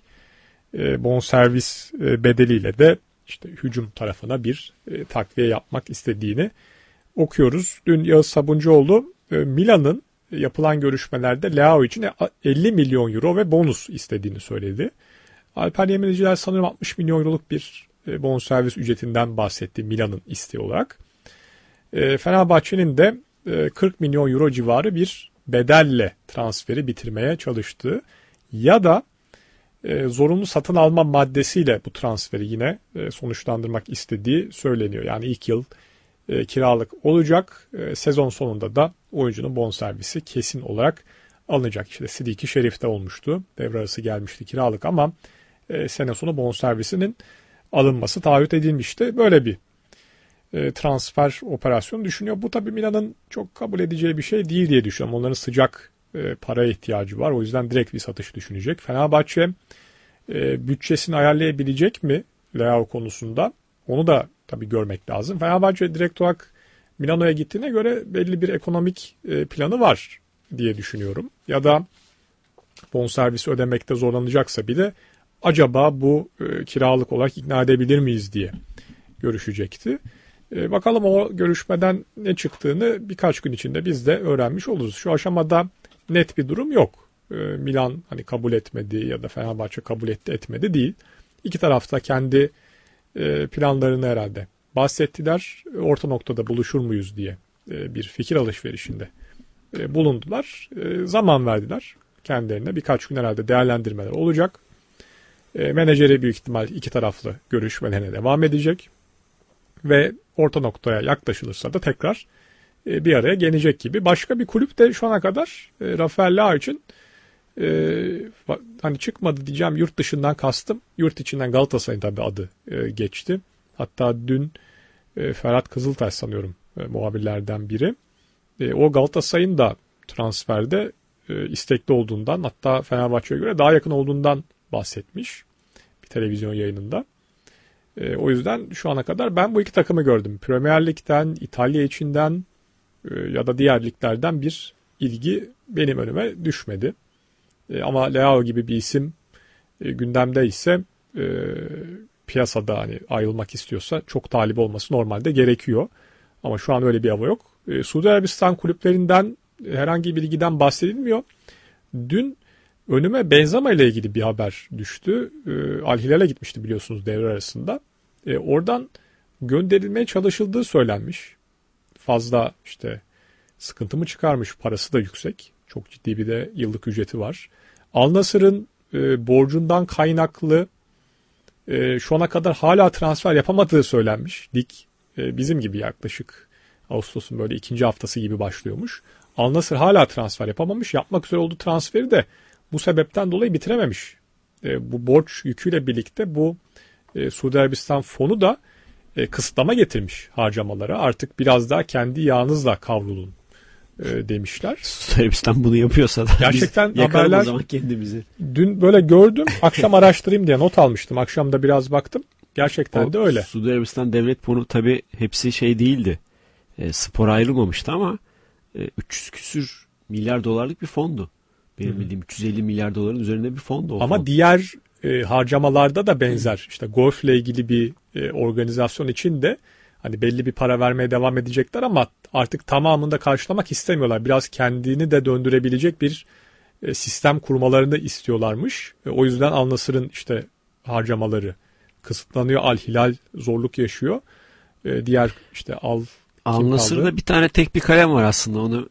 bonservis bedeliyle de işte hücum tarafına bir takviye yapmak istediğini okuyoruz. Dün Yağız Sabuncuoğlu Milan'ın yapılan görüşmelerde Leao için 50 milyon euro ve bonus istediğini söyledi. Alper Yemeniciler sanırım 60 milyon euroluk bir bonservis ücretinden bahsetti Milan'ın isteği olarak. Fenerbahçe'nin de 40 milyon euro civarı bir bedelle transferi bitirmeye çalıştığı ya da zorunlu satın alma maddesiyle bu transferi yine sonuçlandırmak istediği söyleniyor. Yani ilk yıl kiralık olacak. Sezon sonunda da oyuncunun bonservisi kesin olarak alınacak. İşte Sidiki Şerif'te olmuştu. Devre arası gelmişti kiralık ama sene sonu bonservisinin alınması taahhüt edilmişti. Böyle bir transfer operasyonu düşünüyor. Bu tabii Milan'ın çok kabul edeceği bir şey değil diye düşünüyorum. Onların sıcak paraya ihtiyacı var. O yüzden direkt bir satış düşünecek. Fenerbahçe bütçesini ayarlayabilecek mi Leao konusunda? Onu da tabii görmek lazım. Fenerbahçe direkt olarak Milano'ya gittiğine göre belli bir ekonomik planı var diye düşünüyorum. Ya da bonservisi ödemekte zorlanacaksa bile acaba bu kiralık olarak ikna edebilir miyiz diye görüşecekti. Bakalım o görüşmeden ne çıktığını birkaç gün içinde biz de öğrenmiş oluruz. Şu aşamada net bir durum yok. Milan hani kabul etmedi ya da Fenerbahçe kabul etti etmedi değil. İki tarafta kendi planlarını herhalde bahsettiler. Orta noktada buluşur muyuz diye bir fikir alışverişinde bulundular. Zaman verdiler kendilerine. Birkaç gün herhalde değerlendirmeler olacak. Menajeri büyük ihtimal iki taraflı görüşmelerine devam edecek. Ve orta noktaya yaklaşılırsa da tekrar bir araya gelecek gibi. Başka bir kulüp de şu ana kadar Rafael Leao için hani çıkmadı diyeceğim, yurt dışından kastım. Yurt içinden Galatasaray'ın tabii adı geçti. Hatta dün Ferhat Kızıltaş sanıyorum muhabirlerden biri. O Galatasaray'ın da transferde istekli olduğundan, hatta Fenerbahçe'ye göre daha yakın olduğundan bahsetmiş bir televizyon yayınında. O yüzden şu ana kadar ben bu iki takımı gördüm. Premier Lig'den, İtalya içinden ya da diğer liglerden bir ilgi benim önüme düşmedi. Ama Leao gibi bir isim gündemde ise piyasada hani ayrılmak istiyorsa çok talip olması normalde gerekiyor. Ama şu an öyle bir hava yok. Suudi Arabistan kulüplerinden herhangi bir bilgiden bahsedilmiyor. Dün önüme Benzema ile ilgili bir haber düştü. Al Hilal'e gitmişti biliyorsunuz devre arasında. Oradan gönderilmeye çalışıldığı söylenmiş. Fazla işte sıkıntı mı çıkarmış, parası da yüksek. Çok ciddi bir de yıllık ücreti var. Al Nassr'ın borcundan kaynaklı şu ana kadar hala transfer yapamadığı söylenmiş. Lig bizim gibi yaklaşık Ağustos'un böyle ikinci haftası gibi başlıyormuş. Al Nassr hala transfer yapamamış. Yapmak üzere olduğu transferi de bu sebepten dolayı bitirememiş. Bu borç yüküyle birlikte bu Suudi Arabistan fonu da kısıtlama getirmiş harcamalara. Artık biraz daha kendi yağınızla kavrulun demişler. Suudi Arabistan bunu yapıyorsa da gerçekten biz haberler, o zaman kendimizi. Dün böyle gördüm. Akşam araştırayım diye not almıştım. Akşam da biraz baktım. Gerçekten de öyle. Suudi Arabistan devlet fonu tabii hepsi şey değildi. Spor ayrılmamıştı ama 300 küsür milyar dolarlık bir fondu. Benim bildiğim 350 milyar doların üzerinde bir fondu. Ama fon, diğer harcamalarda da benzer. İşte golfle ilgili bir organizasyon için de hani belli bir para vermeye devam edecekler ama artık tamamını da karşılamak istemiyorlar. Biraz kendini de döndürebilecek bir sistem kurmalarını istiyorlarmış. O yüzden Al Nassr'ın işte harcamaları kısıtlanıyor. Al Hilal zorluk yaşıyor. Diğer işte Al Nassr'da bir tane tek bir kalem var aslında, onu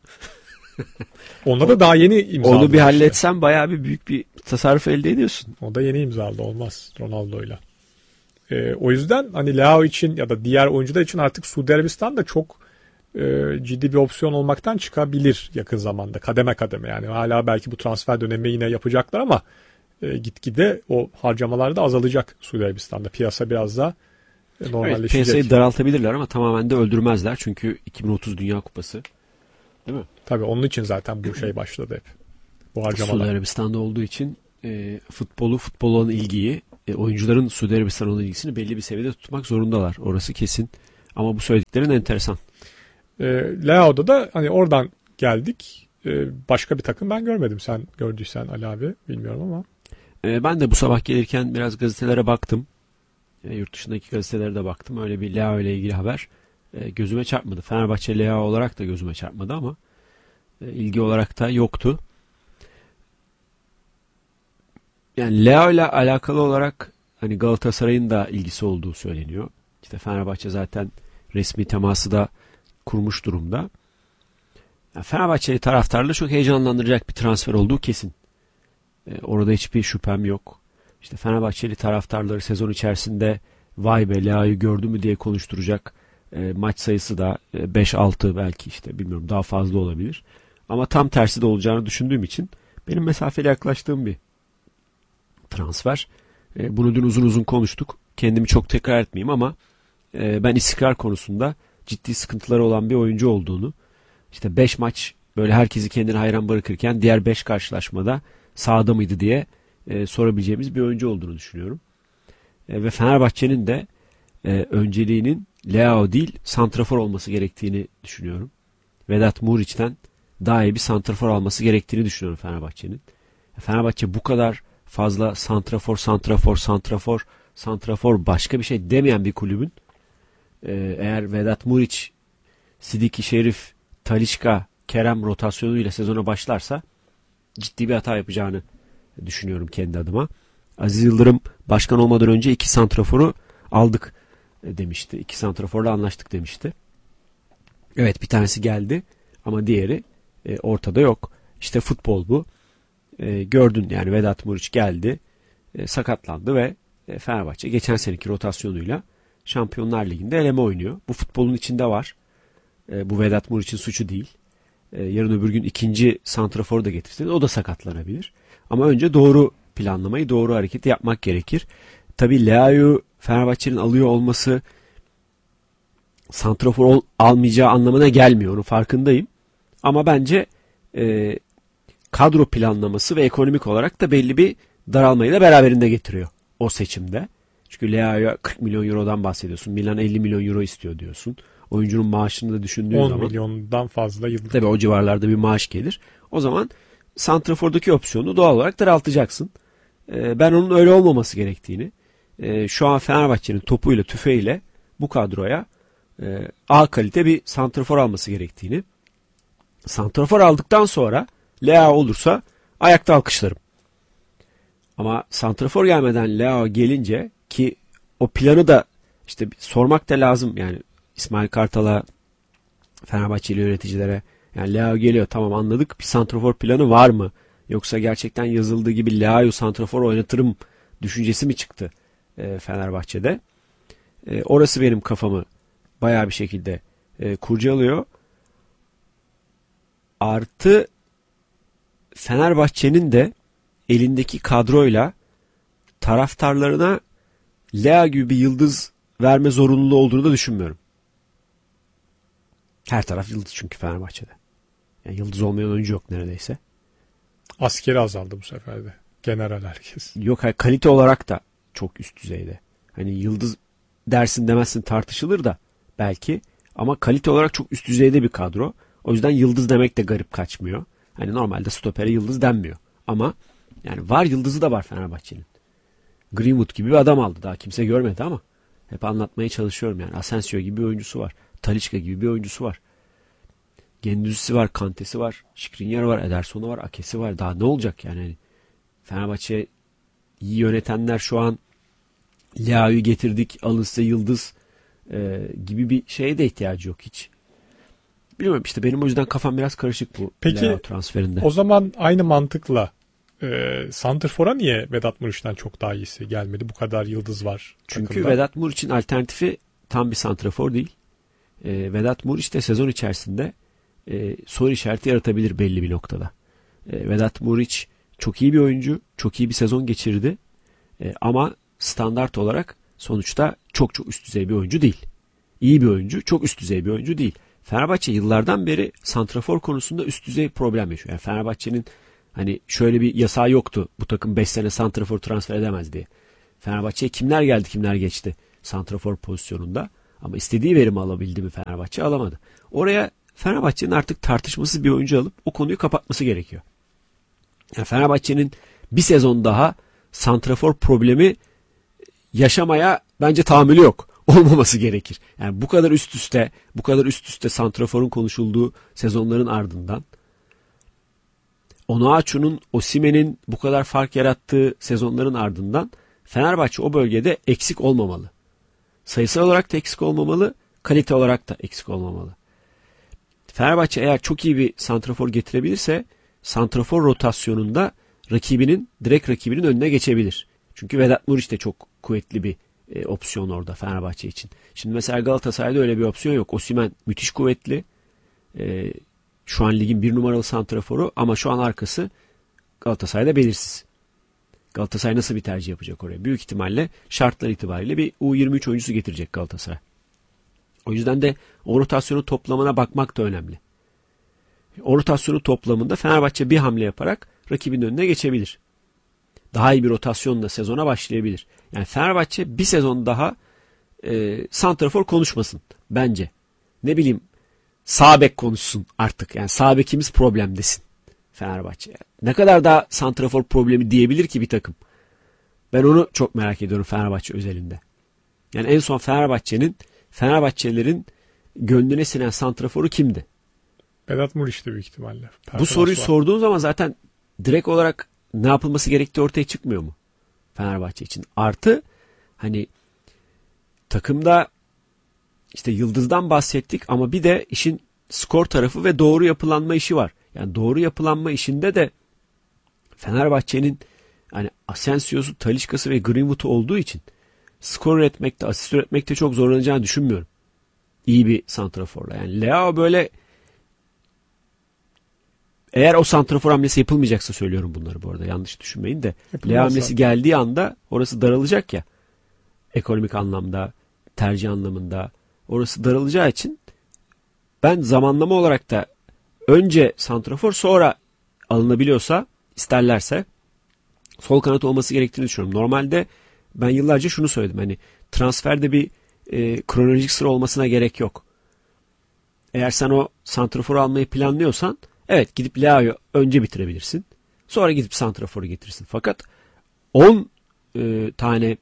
onda da daha yeni imzaladı. Onu bir halletsen bayağı bir büyük bir tasarruf elde ediyorsun. O da yeni imzaladı, olmaz Ronaldo'yla. O yüzden hani Leao için ya da diğer oyuncular için artık Suudi Arabistan da çok ciddi bir opsiyon olmaktan çıkabilir yakın zamanda. Kademe kademe yani. Hala belki bu transfer dönemi yine yapacaklar ama gitgide o harcamalar da azalacak Suudi Arabistan'da. Piyasa biraz daha Evet, normalleşecek. piyasayı daraltabilirler ama tamamen de öldürmezler. Çünkü 2030 Dünya Kupası. Değil mi? Tabii onun için zaten bu şey başladı hep. Bu harcamalar. Suudi Arabistan'da olduğu için futbola olan ilgiyi, oyuncuların Suudi Arabistan'a olan ilgisini belli bir seviyede tutmak zorundalar. Orası kesin. Ama bu söylediklerin enteresan. Leao'da da hani oradan geldik. Başka bir takım ben görmedim. Sen gördüysen Ali abi bilmiyorum ama. Ben de bu sabah gelirken biraz gazetelere baktım. Yurt dışındaki gazetelere de baktım. Öyle bir Leao ile ilgili haber gözüme çarpmadı. Fenerbahçe Leao olarak da gözüme çarpmadı ama ilgi olarak da yoktu. Yani Leao ile alakalı olarak hani Galatasaray'ın da ilgisi olduğu söyleniyor. İşte Fenerbahçe zaten resmi teması da kurmuş durumda. Yani Fenerbahçeli taraftarları çok heyecanlandıracak bir transfer olduğu kesin. Orada hiçbir şüphem yok. İşte Fenerbahçeli taraftarları sezon içerisinde vay be Leao'yu gördü mü diye konuşturacak maç sayısı da 5-6 belki işte bilmiyorum daha fazla olabilir. Ama tam tersi de olacağını düşündüğüm için benim mesafeli yaklaştığım bir transfer. Bunu dün uzun uzun konuştuk. Kendimi çok tekrar etmeyeyim ama ben istikrar konusunda ciddi sıkıntıları olan bir oyuncu olduğunu, işte 5 maç böyle herkesi kendine hayran bırakırken diğer 5 karşılaşmada sahada mıydı diye sorabileceğimiz bir oyuncu olduğunu düşünüyorum. Ve Fenerbahçe'nin de önceliğinin Leao değil santrafor olması gerektiğini düşünüyorum. Vedat Muriç'ten daha iyi bir santrafor alması gerektiğini düşünüyorum Fenerbahçe'nin. Fenerbahçe bu kadar fazla santrafor başka bir şey demeyen bir kulübün eğer Vedat Muriç, Sidiki Şerif, Talisca, Kerem rotasyonuyla sezona başlarsa ciddi bir hata yapacağını düşünüyorum kendi adıma. Aziz Yıldırım başkan olmadan önce 2 santraforu aldık demişti. 2 santraforla anlaştık demişti. Evet bir tanesi geldi ama diğeri ortada yok. İşte futbol bu. Gördün yani Vedat Muriç geldi, sakatlandı ve Fenerbahçe geçen seneki rotasyonuyla Şampiyonlar Ligi'nde eleme oynuyor. Bu futbolun içinde var. Bu Vedat Muriç'in suçu değil. Yarın öbür gün ikinci santraforu da getirseniz o da sakatlanabilir. Ama önce doğru planlamayı, doğru hareketi yapmak gerekir. Tabii Leao'yu Fenerbahçe'nin alıyor olması santrafor almayacağı anlamına gelmiyor. Onun farkındayım. Ama bence kadro planlaması ve ekonomik olarak da belli bir daralmayı da beraberinde getiriyor o seçimde. Çünkü Leao'ya 40 milyon eurodan bahsediyorsun. Milan 50 milyon euro istiyor diyorsun. Oyuncunun maaşını da düşündüğün 10 zaman. 10 milyondan fazla yıllık. Tabii o civarlarda bir maaş gelir. O zaman santrafordaki opsiyonu doğal olarak daraltacaksın. Ben onun öyle olmaması gerektiğini, şu an Fenerbahçe'nin topuyla tüfeğiyle bu kadroya A kalite bir santrafor alması gerektiğini, santrafor aldıktan sonra Leao olursa ayakta alkışlarım. Ama santrafor gelmeden Leao gelince ki o planı da işte sormak da lazım yani İsmail Kartal'a, Fenerbahçeli yöneticilere yani Leao geliyor tamam anladık bir santrafor planı var mı? Yoksa gerçekten yazıldığı gibi Leao'yu santrafor oynatırım düşüncesi mi çıktı Fenerbahçe'de? Orası benim kafamı bayağı bir şekilde kurcalıyor. Artı Fenerbahçe'nin de elindeki kadroyla taraftarlarına Leao gibi bir yıldız verme zorunluluğu olduğunu da düşünmüyorum. Her taraf yıldız çünkü Fenerbahçe'de. Yani yıldız olmayan oyuncu yok neredeyse. Askeri azaldı bu sefer de. General herkes. Yok kalite olarak da çok üst düzeyde. Hani yıldız dersin demezsin tartışılır da belki ama kalite olarak çok üst düzeyde bir kadro. O yüzden yıldız demek de garip kaçmıyor. Hani normalde stopere yıldız denmiyor. Ama yani var yıldızı da var Fenerbahçe'nin. Greenwood gibi bir adam aldı. Daha kimse görmedi ama hep anlatmaya çalışıyorum yani. Asensio gibi bir oyuncusu var. Talisca gibi bir oyuncusu var. Gendüzisi var, Kante'si var, Skriniar var, Ederson'u var, Ake'si var. Daha ne olacak yani? Fenerbahçe iyi yönetenler şu an Leao'yu getirdik, alırsa yıldız gibi bir şeye de ihtiyacı yok hiç. Bilmiyorum işte benim o yüzden kafam biraz karışık bu Leao transferinde. O zaman aynı mantıkla santrfora niye Vedat Muriç'ten çok daha iyisi gelmedi? Bu kadar yıldız var. Çünkü takımda. Vedat Muriç'in alternatifi tam bir santrafor değil. Vedat Muriç de sezon içerisinde soru işareti yaratabilir belli bir noktada. Vedat Muriç çok iyi bir oyuncu, çok iyi bir sezon geçirdi. Ama standart olarak sonuçta çok çok üst düzey bir oyuncu değil. İyi bir oyuncu, çok üst düzey bir oyuncu değil. Fenerbahçe yıllardan beri santrafor konusunda üst düzey problem yaşıyor. Yani Fenerbahçe'nin hani şöyle bir yasağı yoktu. Bu takım 5 sene santrafor transfer edemez diye. Fenerbahçe'ye kimler geldi, kimler geçti santrafor pozisyonunda. Ama istediği verimi alabildi mi Fenerbahçe? Alamadı. Oraya Fenerbahçe'nin artık tartışmasız bir oyuncu alıp o konuyu kapatması gerekiyor. Yani Fenerbahçe'nin bir sezon daha santrafor problemi yaşamaya bence tahammülü yok. Olmaması gerekir. Yani bu kadar üst üste santraforun konuşulduğu sezonların ardından Onuachu'nun, Osimhen'in bu kadar fark yarattığı sezonların ardından Fenerbahçe o bölgede eksik olmamalı. Sayısal olarak da eksik olmamalı, kalite olarak da eksik olmamalı. Fenerbahçe eğer çok iyi bir santrafor getirebilirse santrafor rotasyonunda direkt rakibinin önüne geçebilir. Çünkü Vedat Muriç de çok kuvvetli bir opsiyon orada Fenerbahçe için. Şimdi mesela Galatasaray'da öyle bir opsiyon yok. Osimhen müthiş kuvvetli. Şu an ligin 1 numaralı santraforu ama şu an arkası Galatasaray'da belirsiz. Galatasaray nasıl bir tercih yapacak oraya? Büyük ihtimalle şartlar itibariyle bir U23 oyuncusu getirecek Galatasaray. O yüzden de o rotasyonu toplamına bakmak da önemli. O rotasyonu toplamında Fenerbahçe bir hamle yaparak rakibin önüne geçebilir. Daha iyi bir rotasyonla sezona başlayabilir. Yani Fenerbahçe bir sezon daha santrafor konuşmasın bence. Ne bileyim sağ bek konuşsun artık. Yani sağ bekimiz problem desin Fenerbahçe. Ne kadar daha santrafor problemi diyebilir ki bir takım? Ben onu çok merak ediyorum Fenerbahçe özelinde. Yani en son Fenerbahçelilerin gönlüne sinen santraforu kimdi? Vedat Muriç'ti büyük ihtimalle. Bu soruyu sorduğun zaman zaten direkt olarak ne yapılması gerektiği ortaya çıkmıyor mu? Fenerbahçe için. Artı hani takımda işte Yıldız'dan bahsettik ama bir de işin skor tarafı ve doğru yapılanma işi var. Yani doğru yapılanma işinde de Fenerbahçe'nin hani Asensio'su, Talisca'sı ve Greenwood'u olduğu için skor üretmekte, asist üretmekte çok zorlanacağını düşünmüyorum. İyi bir santraforla. Yani Leao böyle eğer o santrafor hamlesi yapılmayacaksa söylüyorum bunları bu arada. Yanlış düşünmeyin de. Leao hamlesi geldiği anda orası daralacak ya. Ekonomik anlamda, tercih anlamında. Orası daralacağı için ben zamanlama olarak da önce santrafor sonra alınabiliyorsa, isterlerse sol kanat olması gerektiğini düşünüyorum. Normalde ben yıllarca şunu söyledim. Hani transferde bir kronolojik sıra olmasına gerek yok. Eğer sen o santraforu almayı planlıyorsan evet gidip Leao'yu önce bitirebilirsin. Sonra gidip santraforu getirsin. Fakat 10 tane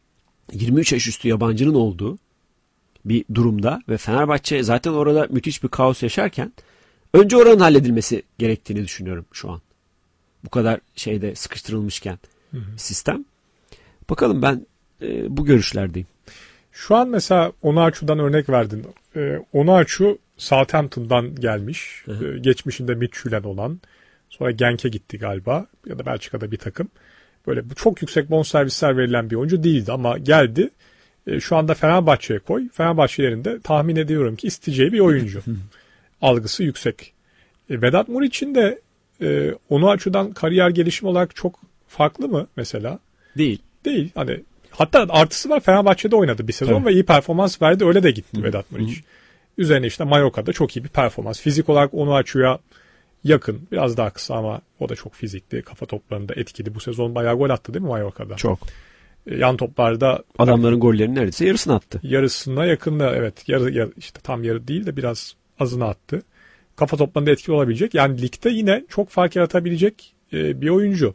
23 yaş üstü yabancının olduğu bir durumda ve Fenerbahçe zaten orada müthiş bir kaos yaşarken önce oranın halledilmesi gerektiğini düşünüyorum şu an. Bu kadar şeyde sıkıştırılmışken sistem. Bakalım ben bu görüşlerdeyim. Şu an mesela Onuachu'dan örnek verdin. Onuachu Southampton'dan gelmiş. Geçmişinde Midtjylland olan. Sonra Genk'e gitti galiba. Ya da Belçika'da bir takım. Böyle bu çok yüksek bonservisler verilen bir oyuncu değildi ama geldi. Şu anda Fenerbahçe'ye koy. Fenerbahçelerin de tahmin ediyorum ki isteyeceği bir oyuncu. Algısı yüksek. Vedat Muriç'in de Onuachu'dan kariyer gelişimi olarak çok farklı mı mesela? Değil. Değil. Hani hatta artısı var. Fenerbahçe'de oynadı bir sezon ve iyi performans verdi. Öyle de gitti Vedat Muriç. Üzerine işte Mallorca'da çok iyi bir performans. Fizik olarak Onuachu'ya yakın. Biraz daha kısa ama o da çok fizikli. Kafa toplarında etkili. Bu sezon bayağı gol attı değil mi Mallorca'da? Çok. Yan toplarda adamların gollerinin neredeyse yarısını attı. Yarısına yakında evet. Yarı işte tam yarı değil de biraz azını attı. Kafa toplarında etkili olabilecek. Yani ligde yine çok fark yaratabilecek bir oyuncu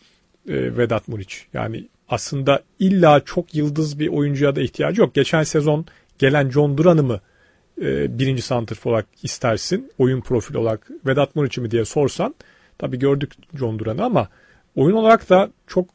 Vedat Muriç. Yani aslında illa çok yıldız bir oyuncuya da ihtiyacı yok. Geçen sezon gelen John Duran'ı mı birinci santrfor olarak istersin? Oyun profili olarak Vedat Muriç'i mi diye sorsan tabii gördük John Duran'ı ama oyun olarak da çok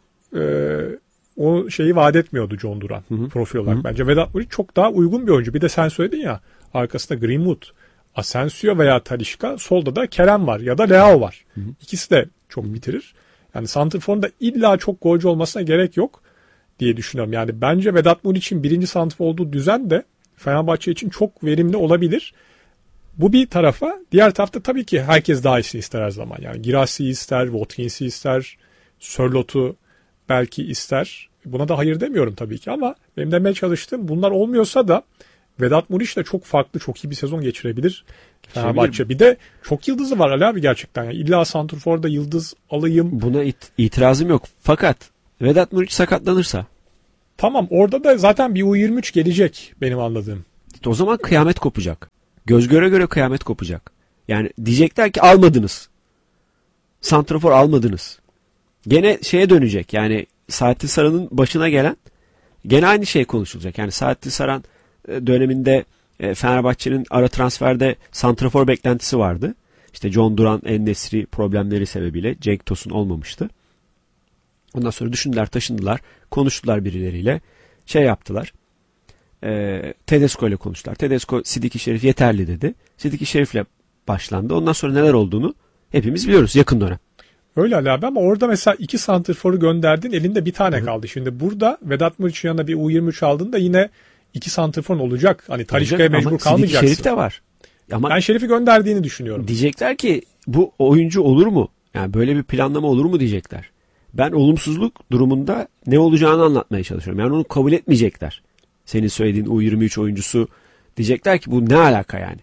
o şeyi vaat etmiyordu John Duran profil olarak. Bence Vedat Muriç çok daha uygun bir oyuncu. Bir de sen söyledin ya arkasında Greenwood, Asensio veya Talisca, solda da Kerem var ya da Leao var. İkisi de çok bitirir. Yani santrforun da illa çok golcü olmasına gerek yok diye düşünüyorum. Yani bence Vedat Muriç'in birinci santrfor olduğu düzen de Fenerbahçe için çok verimli olabilir. Bu bir tarafa. Diğer tarafta tabii ki herkes daha iyisini ister her zaman. Yani Girassi ister, Watkins'i ister, Sörlot'u belki ister. Buna da hayır demiyorum tabii ki ama benim demeye çalıştığım bunlar olmuyorsa da Vedat Muriç de çok farklı, çok iyi bir sezon geçirebilir Fenerbahçe. Bir de çok yıldızı var Ali abi gerçekten. Yani illa santrforda yıldız alayım. Buna itirazım yok. Fakat Vedat Muriç sakatlanırsa Tamam, orada da zaten bir U23 gelecek benim anladığım. o zaman kıyamet kopacak. Göz göre göre kıyamet kopacak. Yani diyecekler ki almadınız. Santrafor almadınız. Gene şeye dönecek. Yani Saadettin Saran'ın başına gelen gene aynı şey konuşulacak. Yani Saadettin Saran döneminde Fenerbahçe'nin ara transferde santrafor beklentisi vardı. İşte John Duran, En-Nesyri problemleri sebebiyle Cenk Tosun olmamıştı. Ondan sonra düşündüler, taşındılar, konuştular birileriyle. Şey yaptılar. Tedesco ile konuştular. Tedesco Sidiki Şerif yeterli dedi. Sidiki Şerif'le başlandı. Ondan sonra neler olduğunu hepimiz biliyoruz yakın dönem. Öyle Ali abi ama orada mesela 2 santrforu gönderdin, elinde bir tane kaldı. Şimdi burada Vedat Muriç'in yanına bir U23 aldığında yine 2 santrforun olacak. Hani Talisca'ya mecbur kalmayacaksın. Şerif de var. Ama ben Şerif'i gönderdiğini düşünüyorum. Diyecekler ki bu oyuncu olur mu? Yani böyle bir planlama olur mu diyecekler. Ben olumsuzluk durumunda ne olacağını anlatmaya çalışıyorum. Yani onu kabul etmeyecekler. Senin söylediğin U23 oyuncusu diyecekler ki bu ne alaka yani?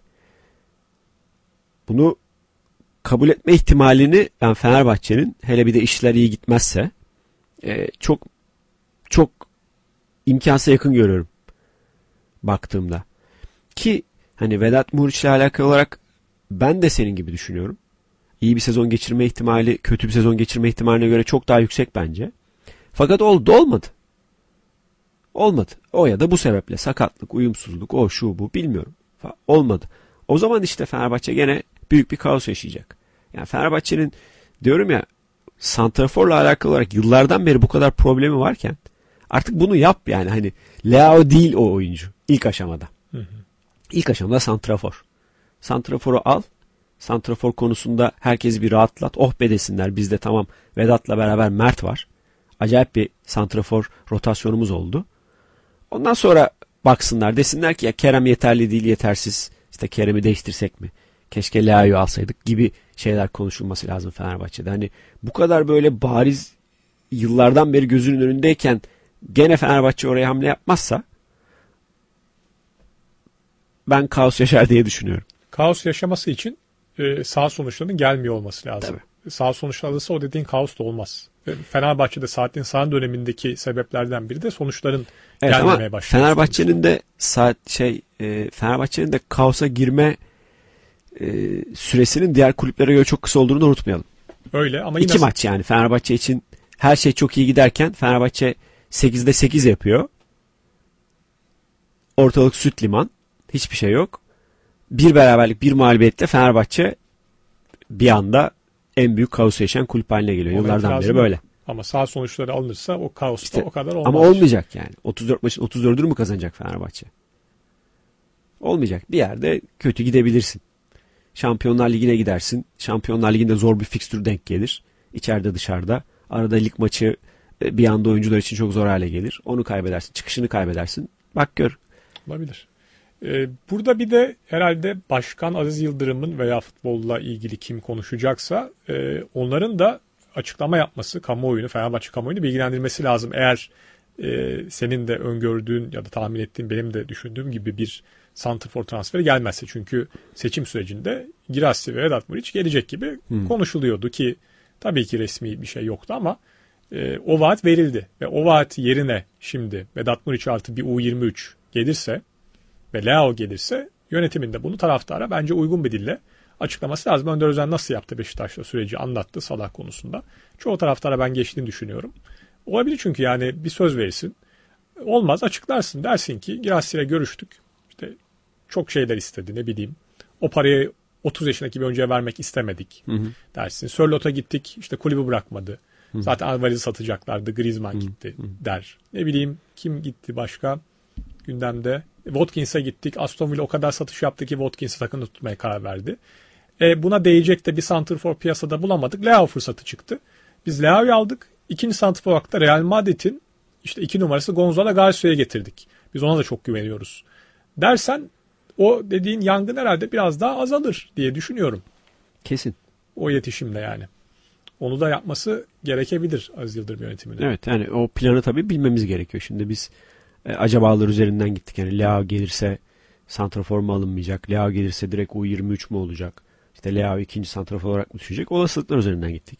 Bunu kabul etme ihtimalini ben Fenerbahçe'nin, hele bir de işler iyi gitmezse çok çok imkansıza yakın görüyorum baktığımda. Ki hani Vedat Muriç'le alakalı olarak ben de senin gibi düşünüyorum. İyi bir sezon geçirme ihtimali kötü bir sezon geçirme ihtimaline göre çok daha yüksek bence. Fakat olmadı. Olmadı. O ya da bu sebeple sakatlık, uyumsuzluk, o şu bu bilmiyorum. Olmadı. O zaman işte Fenerbahçe gene büyük bir kaos yaşayacak. Yani Fenerbahçe'nin diyorum ya santraforla alakalı olarak yıllardan beri bu kadar problemi varken artık bunu yap yani hani Leao değil o oyuncu ilk aşamada. İlk aşamada santrafor. Santraforu al. Santrafor konusunda herkesi bir rahatlat. Oh be desinler. Bizde tamam Vedat'la beraber Mert var. Acayip bir santrafor rotasyonumuz oldu. Ondan sonra baksınlar desinler ki ya Kerem yeterli değil, yetersiz. İşte Kerem'i değiştirsek mi? Keşke Leao'yu alsaydık gibi şeyler konuşulması lazım Fenerbahçe'de. Hani bu kadar böyle bariz yıllardan beri gözünün önündeyken gene Fenerbahçe oraya hamle yapmazsa ben kaos yaşar diye düşünüyorum. Kaos yaşaması için sağ sonuçlarının gelmiyor olması lazım. Tabii. Sağ sonuçlar alırsa o dediğin kaos da olmaz. Fenerbahçe'de Saadettin Saran dönemindeki sebeplerden biri de sonuçların gelmemeye başlaması. Fenerbahçe'nin de Fenerbahçe'nin de kaosa girme süresinin diğer kulüplere göre çok kısa olduğunu da unutmayalım. Öyle ama yine 2 maç yani Fenerbahçe için her şey çok iyi giderken Fenerbahçe 8'de 8 yapıyor. Ortalık süt liman. Hiçbir şey yok. Bir beraberlik, bir mağlubiyetle Fenerbahçe bir anda en büyük kaosu yaşayan kulüp haline geliyor. Yıllardan beri böyle. Ama sağ sonuçları alınırsa o kaos da İşte, o kadar olmaz. ama olmayacak yani. 34 maçın 34'ünü mü kazanacak Fenerbahçe? Olmayacak. Bir yerde kötü gidebilirsin. Şampiyonlar Ligi'ne gidersin. Şampiyonlar Ligi'nde zor bir fikstür denk gelir. İçeride dışarıda. Arada lig maçı bir anda oyuncular için çok zor hale gelir. Onu kaybedersin. Çıkışını kaybedersin. Bak gör. Olabilir. Burada bir de herhalde Başkan Aziz Yıldırım'ın veya futbolla ilgili kim konuşacaksa onların da açıklama yapması, kamuoyunu, Fenerbahçe kamuoyunu bilgilendirmesi lazım. Eğer senin de öngördüğün ya da tahmin ettiğin, benim de düşündüğüm gibi bir santrfor transferi gelmezse. Çünkü seçim sürecinde Girassi ve Vedat Muriç gelecek gibi konuşuluyordu ki tabii ki resmi bir şey yoktu ama o vaat verildi. Ve o vaat yerine şimdi Vedat Muriç artı bir U23 gelirse ve Leao gelirse yönetiminde bunu taraftara bence uygun bir dille açıklaması lazım. Önder Özen nasıl yaptı Beşiktaş'ta süreci anlattı Salah konusunda. Çoğu taraftara ben geçtiğini düşünüyorum. Olabilir çünkü yani bir söz verirsin. Olmaz açıklarsın dersin ki Girassi ile görüştük. İşte çok şeyler istedi ne bileyim. O parayı 30 yaşındaki bir oyuncuya vermek istemedik dersin. Sörlot'a gittik işte kulübü bırakmadı. Zaten Alvarez'i satacaklardı. Griezmann gitti der. Ne bileyim kim gitti başka gündemde. Watkins'e gittik. Aston Villa o kadar satış yaptı ki Watkins'i takımda tutmaya karar verdi. Buna değecek de bir santrfor piyasada bulamadık. Leao fırsatı çıktı. Biz Leao'yu aldık. İkinci santrfor olarak da Real Madrid'in işte 2 numarası Gonzalo Garcia'ya getirdik. Biz ona da çok güveniyoruz. Dersen o dediğin yangın herhalde biraz daha azalır diye düşünüyorum. Kesin. O iletişimle yani. Onu da yapması gerekebilir Aziz Yıldırım yönetiminin. Evet, yani o planı tabii bilmemiz gerekiyor. Şimdi biz acabalar üzerinden gittik. Yani Leao gelirse santrafor mu alınmayacak? Leao gelirse direkt U23 mu olacak? İşte Leao ikinci santrafor olarak mı düşecek? Olasılıklar üzerinden gittik.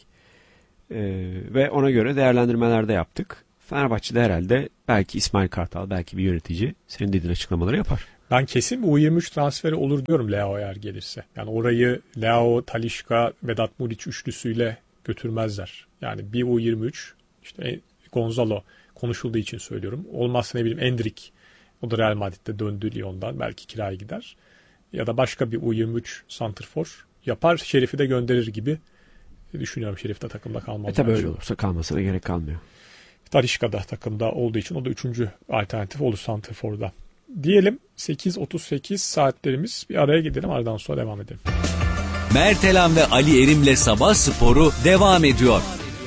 Ve ona göre değerlendirmeler de yaptık. Fenerbahçe'de herhalde belki İsmail Kartal, belki bir yönetici senin dediğin açıklamaları yapar. Ben kesin bir U23 transferi olur diyorum Leao eğer gelirse. Yani orayı Leao, Talisca, Vedat Muriç üçlüsüyle götürmezler. Yani bir U23, işte Gonzalo konuşulduğu için söylüyorum. Olmazsa ne bileyim Endrick, o da Real Madrid'de döndü Lyon'dan, belki kiraya gider. Ya da başka bir U23 santrfor yapar, Şerif'i de gönderir gibi düşünüyorum. Şerif de takımda kalmaz. Tabii öyle olursa kalmasına gerek kalmıyor. Talisca da takımda olduğu için o da üçüncü alternatif olur santrforda. Diyelim 8.38 saatlerimiz, bir araya gidelim, aradan sonra devam edelim. Mertelan ve Ali Erim'le Sabah Sporu devam ediyor.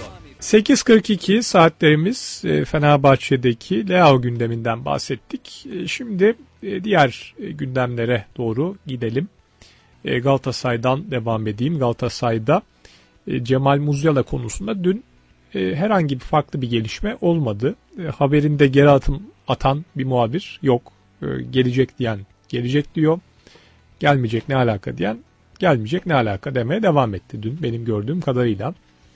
8.42 saatlerimiz, Fenerbahçe'deki Leao gündeminden bahsettik. Şimdi diğer gündemlere doğru gidelim. Galatasaray'dan devam edeyim. Galatasaray'da Cemal Musiala konusunda dün herhangi bir farklı bir gelişme olmadı. Haberinde geri adım atan bir muhabir yok. Gelecek diyen gelecek diyor. Gelmeyecek ne alaka diyen gelmeyecek ne alaka demeye devam etti dün benim gördüğüm kadarıyla.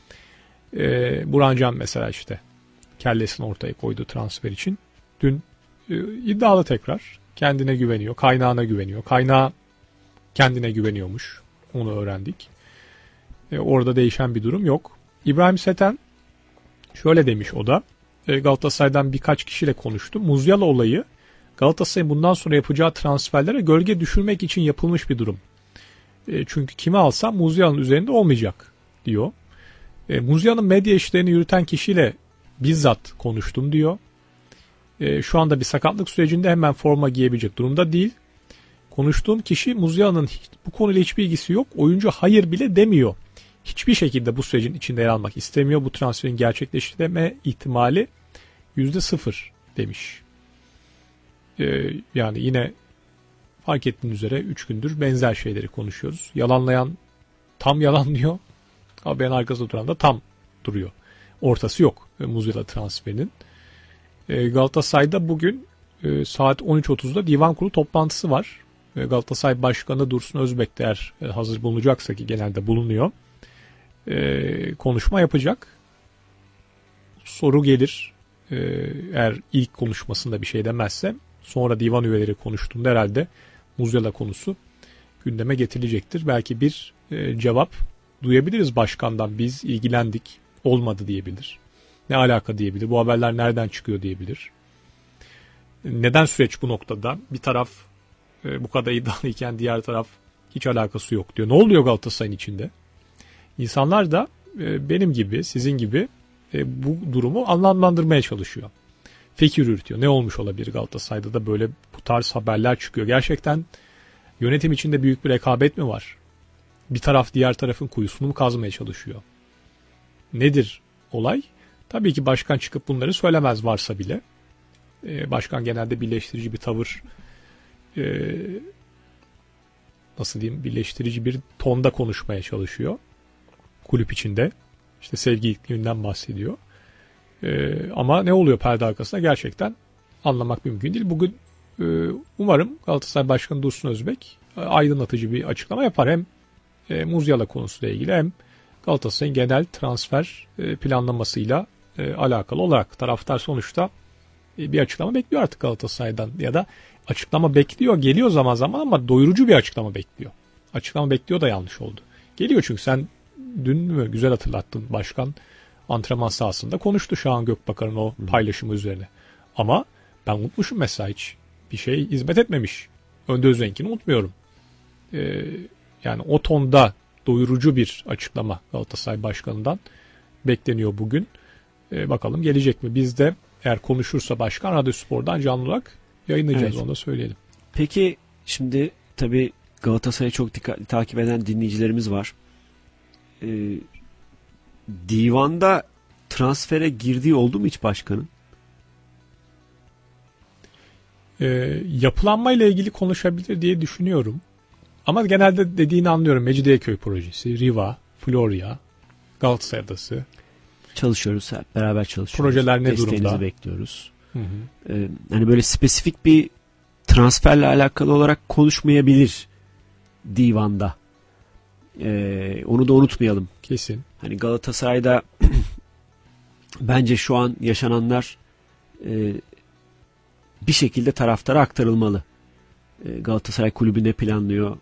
Burhan Can mesela işte kellesini ortaya koydu transfer için. Dün iddialı tekrar. Kendine güveniyor. Kaynağına güveniyor. Kaynağı kendine güveniyormuş. Onu öğrendik. Orada değişen bir durum yok. İbrahim Seten şöyle demiş o da. Galatasaray'dan birkaç kişiyle konuştu. Musiala olayı Galatasaray'ın bundan sonra yapacağı transferlere gölge düşürmek için yapılmış bir durum. Çünkü kimi alsam Musiala'nın üzerinde olmayacak diyor. Musiala'nın medya işlerini yürüten kişiyle bizzat konuştum diyor. Şu anda bir sakatlık sürecinde hemen forma giyebilecek durumda değil. Konuştuğum kişi Musiala'nın bu konuyla hiçbir ilgisi yok. Oyuncu hayır bile demiyor. Hiçbir şekilde bu sürecin içinde yer almak istemiyor. Bu transferin gerçekleştirme ihtimali %0 demiş. Yani yine fark ettiğiniz üzere 3 gündür benzer şeyleri konuşuyoruz. Yalanlayan tam yalan diyor. Haberin arkasında duran da tam duruyor. Ortası yok Musiala transferinin. Galatasaray'da bugün saat 13.30'da divan kurulu toplantısı var. Galatasaray Başkanı Dursun Özbek de eğer hazır bulunacaksa, ki genelde bulunuyor, konuşma yapacak. Soru gelir. Eğer ilk konuşmasında bir şey demezse sonra divan üyeleri konuştuğunda herhalde Musiala konusu gündeme getirilecektir. Belki bir cevap duyabiliriz başkandan. Biz ilgilendik, olmadı diyebilir. Ne alaka diyebilir. Bu haberler nereden çıkıyor diyebilir. Neden süreç bu noktada? Bir taraf bu kadar iddialıyken diğer taraf hiç alakası yok diyor. Ne oluyor Galatasaray'ın içinde? İnsanlar da benim gibi, sizin gibi bu durumu anlamlandırmaya çalışıyor. Fikir üretiyor. Ne olmuş olabilir Galatasaray'da da böyle bu tarz haberler çıkıyor. Gerçekten yönetim içinde büyük bir rekabet mi var? Bir taraf diğer tarafın kuyusunu mu kazmaya çalışıyor? Nedir olay? Tabii ki başkan çıkıp bunları söylemez varsa bile. Başkan genelde birleştirici bir tavır, nasıl diyeyim, birleştirici bir tonda konuşmaya çalışıyor. Kulüp içinde. İşte sevgi iklimden bahsediyor. Ama ne oluyor perde arkasında gerçekten anlamak mümkün değil. Bugün umarım Galatasaray Başkanı Dursun Özbek aydınlatıcı bir açıklama yapar. Hem Musiala konusuyla ilgili hem Galatasaray'ın genel transfer planlamasıyla alakalı olarak taraftar sonuçta bir açıklama bekliyor artık Galatasaray'dan, ya da açıklama bekliyor, geliyor zaman zaman, ama doyurucu bir açıklama bekliyor. Açıklama bekliyor da yanlış oldu. Geliyor çünkü sen dün mü güzel hatırlattın, başkan antrenman sahasında konuştu Şahan Gökbakar'ın o paylaşımı üzerine. Ama ben unutmuşum mesela, hiç bir şey hizmet etmemiş. Önde Özrenk'ini unutmuyorum. Yani o tonda doyurucu bir açıklama Galatasaray Başkanı'ndan bekleniyor bugün. Bakalım gelecek mi? Biz de eğer konuşursa başkan Radyo Spor'dan canlı olarak yayınlayacağız, evet. Onu da söyleyelim. Peki şimdi tabii Galatasaray'ı çok dikkatli takip eden dinleyicilerimiz var. Divanda transfere girdiği oldu mu hiç başkanın? Yapılanmayla ilgili konuşabilir diye düşünüyorum. Ama genelde dediğini anlıyorum. Mecidiyeköy projesi, Riva, Florya, Galatasaray Adası. Çalışıyoruz. Hep beraber çalışıyoruz. Projeler ne Desteğinizi durumda? bekliyoruz. Hı hı. Hani böyle spesifik bir transferle alakalı olarak konuşmayabilir divanda. Onu da unutmayalım. Kesin. Hani Galatasaray'da bence şu an yaşananlar bir şekilde taraftara aktarılmalı. Galatasaray kulübü ne planlıyor?